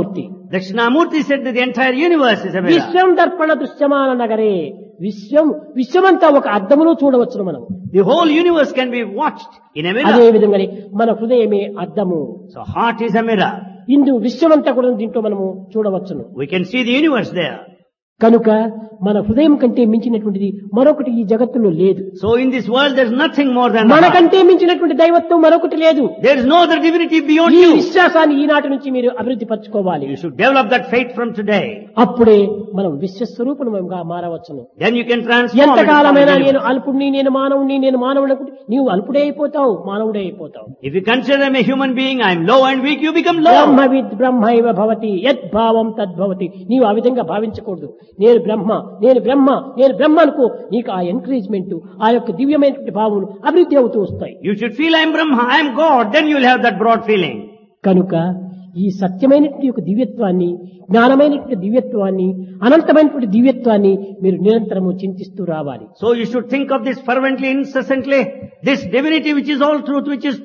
A: Dakshinamurti said that the entire universe is a mirror.
B: విశ్వం దర్పణ దృశ్యమాన నగరే. విశ్వం విశ్వమంతా ఒక అద్దములో చూడవచ్చును మనం.
A: The whole universe can be watched in a
B: అదే
A: mirror.
B: విధంగానే మన హృదయమే అద్దము.
A: So heart is a mirror.
B: ఇందు విశ్వమంతా కూడా దీంట్లో మనము చూడవచ్చును.
A: We can see the universe there.
B: కనుక మన హృదయం కంటే మించినటువంటిది మరొకటి ఈ జగత్తులో లేదు.
A: So in this world there is nothing more than the heart.
B: మనకంటే మించినటువంటి దైవత్వం మరొకటి లేదు.
A: There is no other divinity beyond
B: ఈ
A: you.
B: విశ్వాసాన్ని ఈనాటి నుంచి మీరు అభివృద్ధి పరచుకోవాలి.
A: You should develop that faith from today.
B: అప్పుడే మనం విశ్వస్వరూపంగా మారవచ్చును.
A: Then you can transform it.
B: ఎంతకాలమైనా
A: into
B: నేను
A: universe.
B: అల్పుడిని, నేను మానవుడిని, నేను మానవుడు అనుకుంటే నీవు అల్పుడే అయిపోతావు, మానవుడే అయిపోతావు.
A: If you consider them a human being, I am low and weak, you become low.
B: బ్రహ్మవిద్ బ్రహ్మైవ భవతి యద్భావం తద్భవతి. నీవు ఆ విధంగా భావించకూడదు. నేను బ్రహ్మ, నేను బ్రహ్మ, నేను బ్రహ్మ అనుకో. నీకు ఆ ఎంకరేజ్మెంట్, ఆ యొక్క దివ్యమైనటువంటి భావములు అభివృద్ధి అవుతూ వస్తాయి.
A: You should feel I am Brahma, I am God, then you will have that broad feeling.
B: కనుక ఈ సత్యమైనటువంటి యొక్క దివ్యత్వాన్ని, జ్ఞానమైనటువంటి దివ్యత్వాన్ని, అనంతమైనటువంటి దివ్యత్వాన్ని మీరు నిరంతరము చింతిస్తూ రావాలి.
A: So you should think of this fervently, incessantly, this divinity which is all truth, which is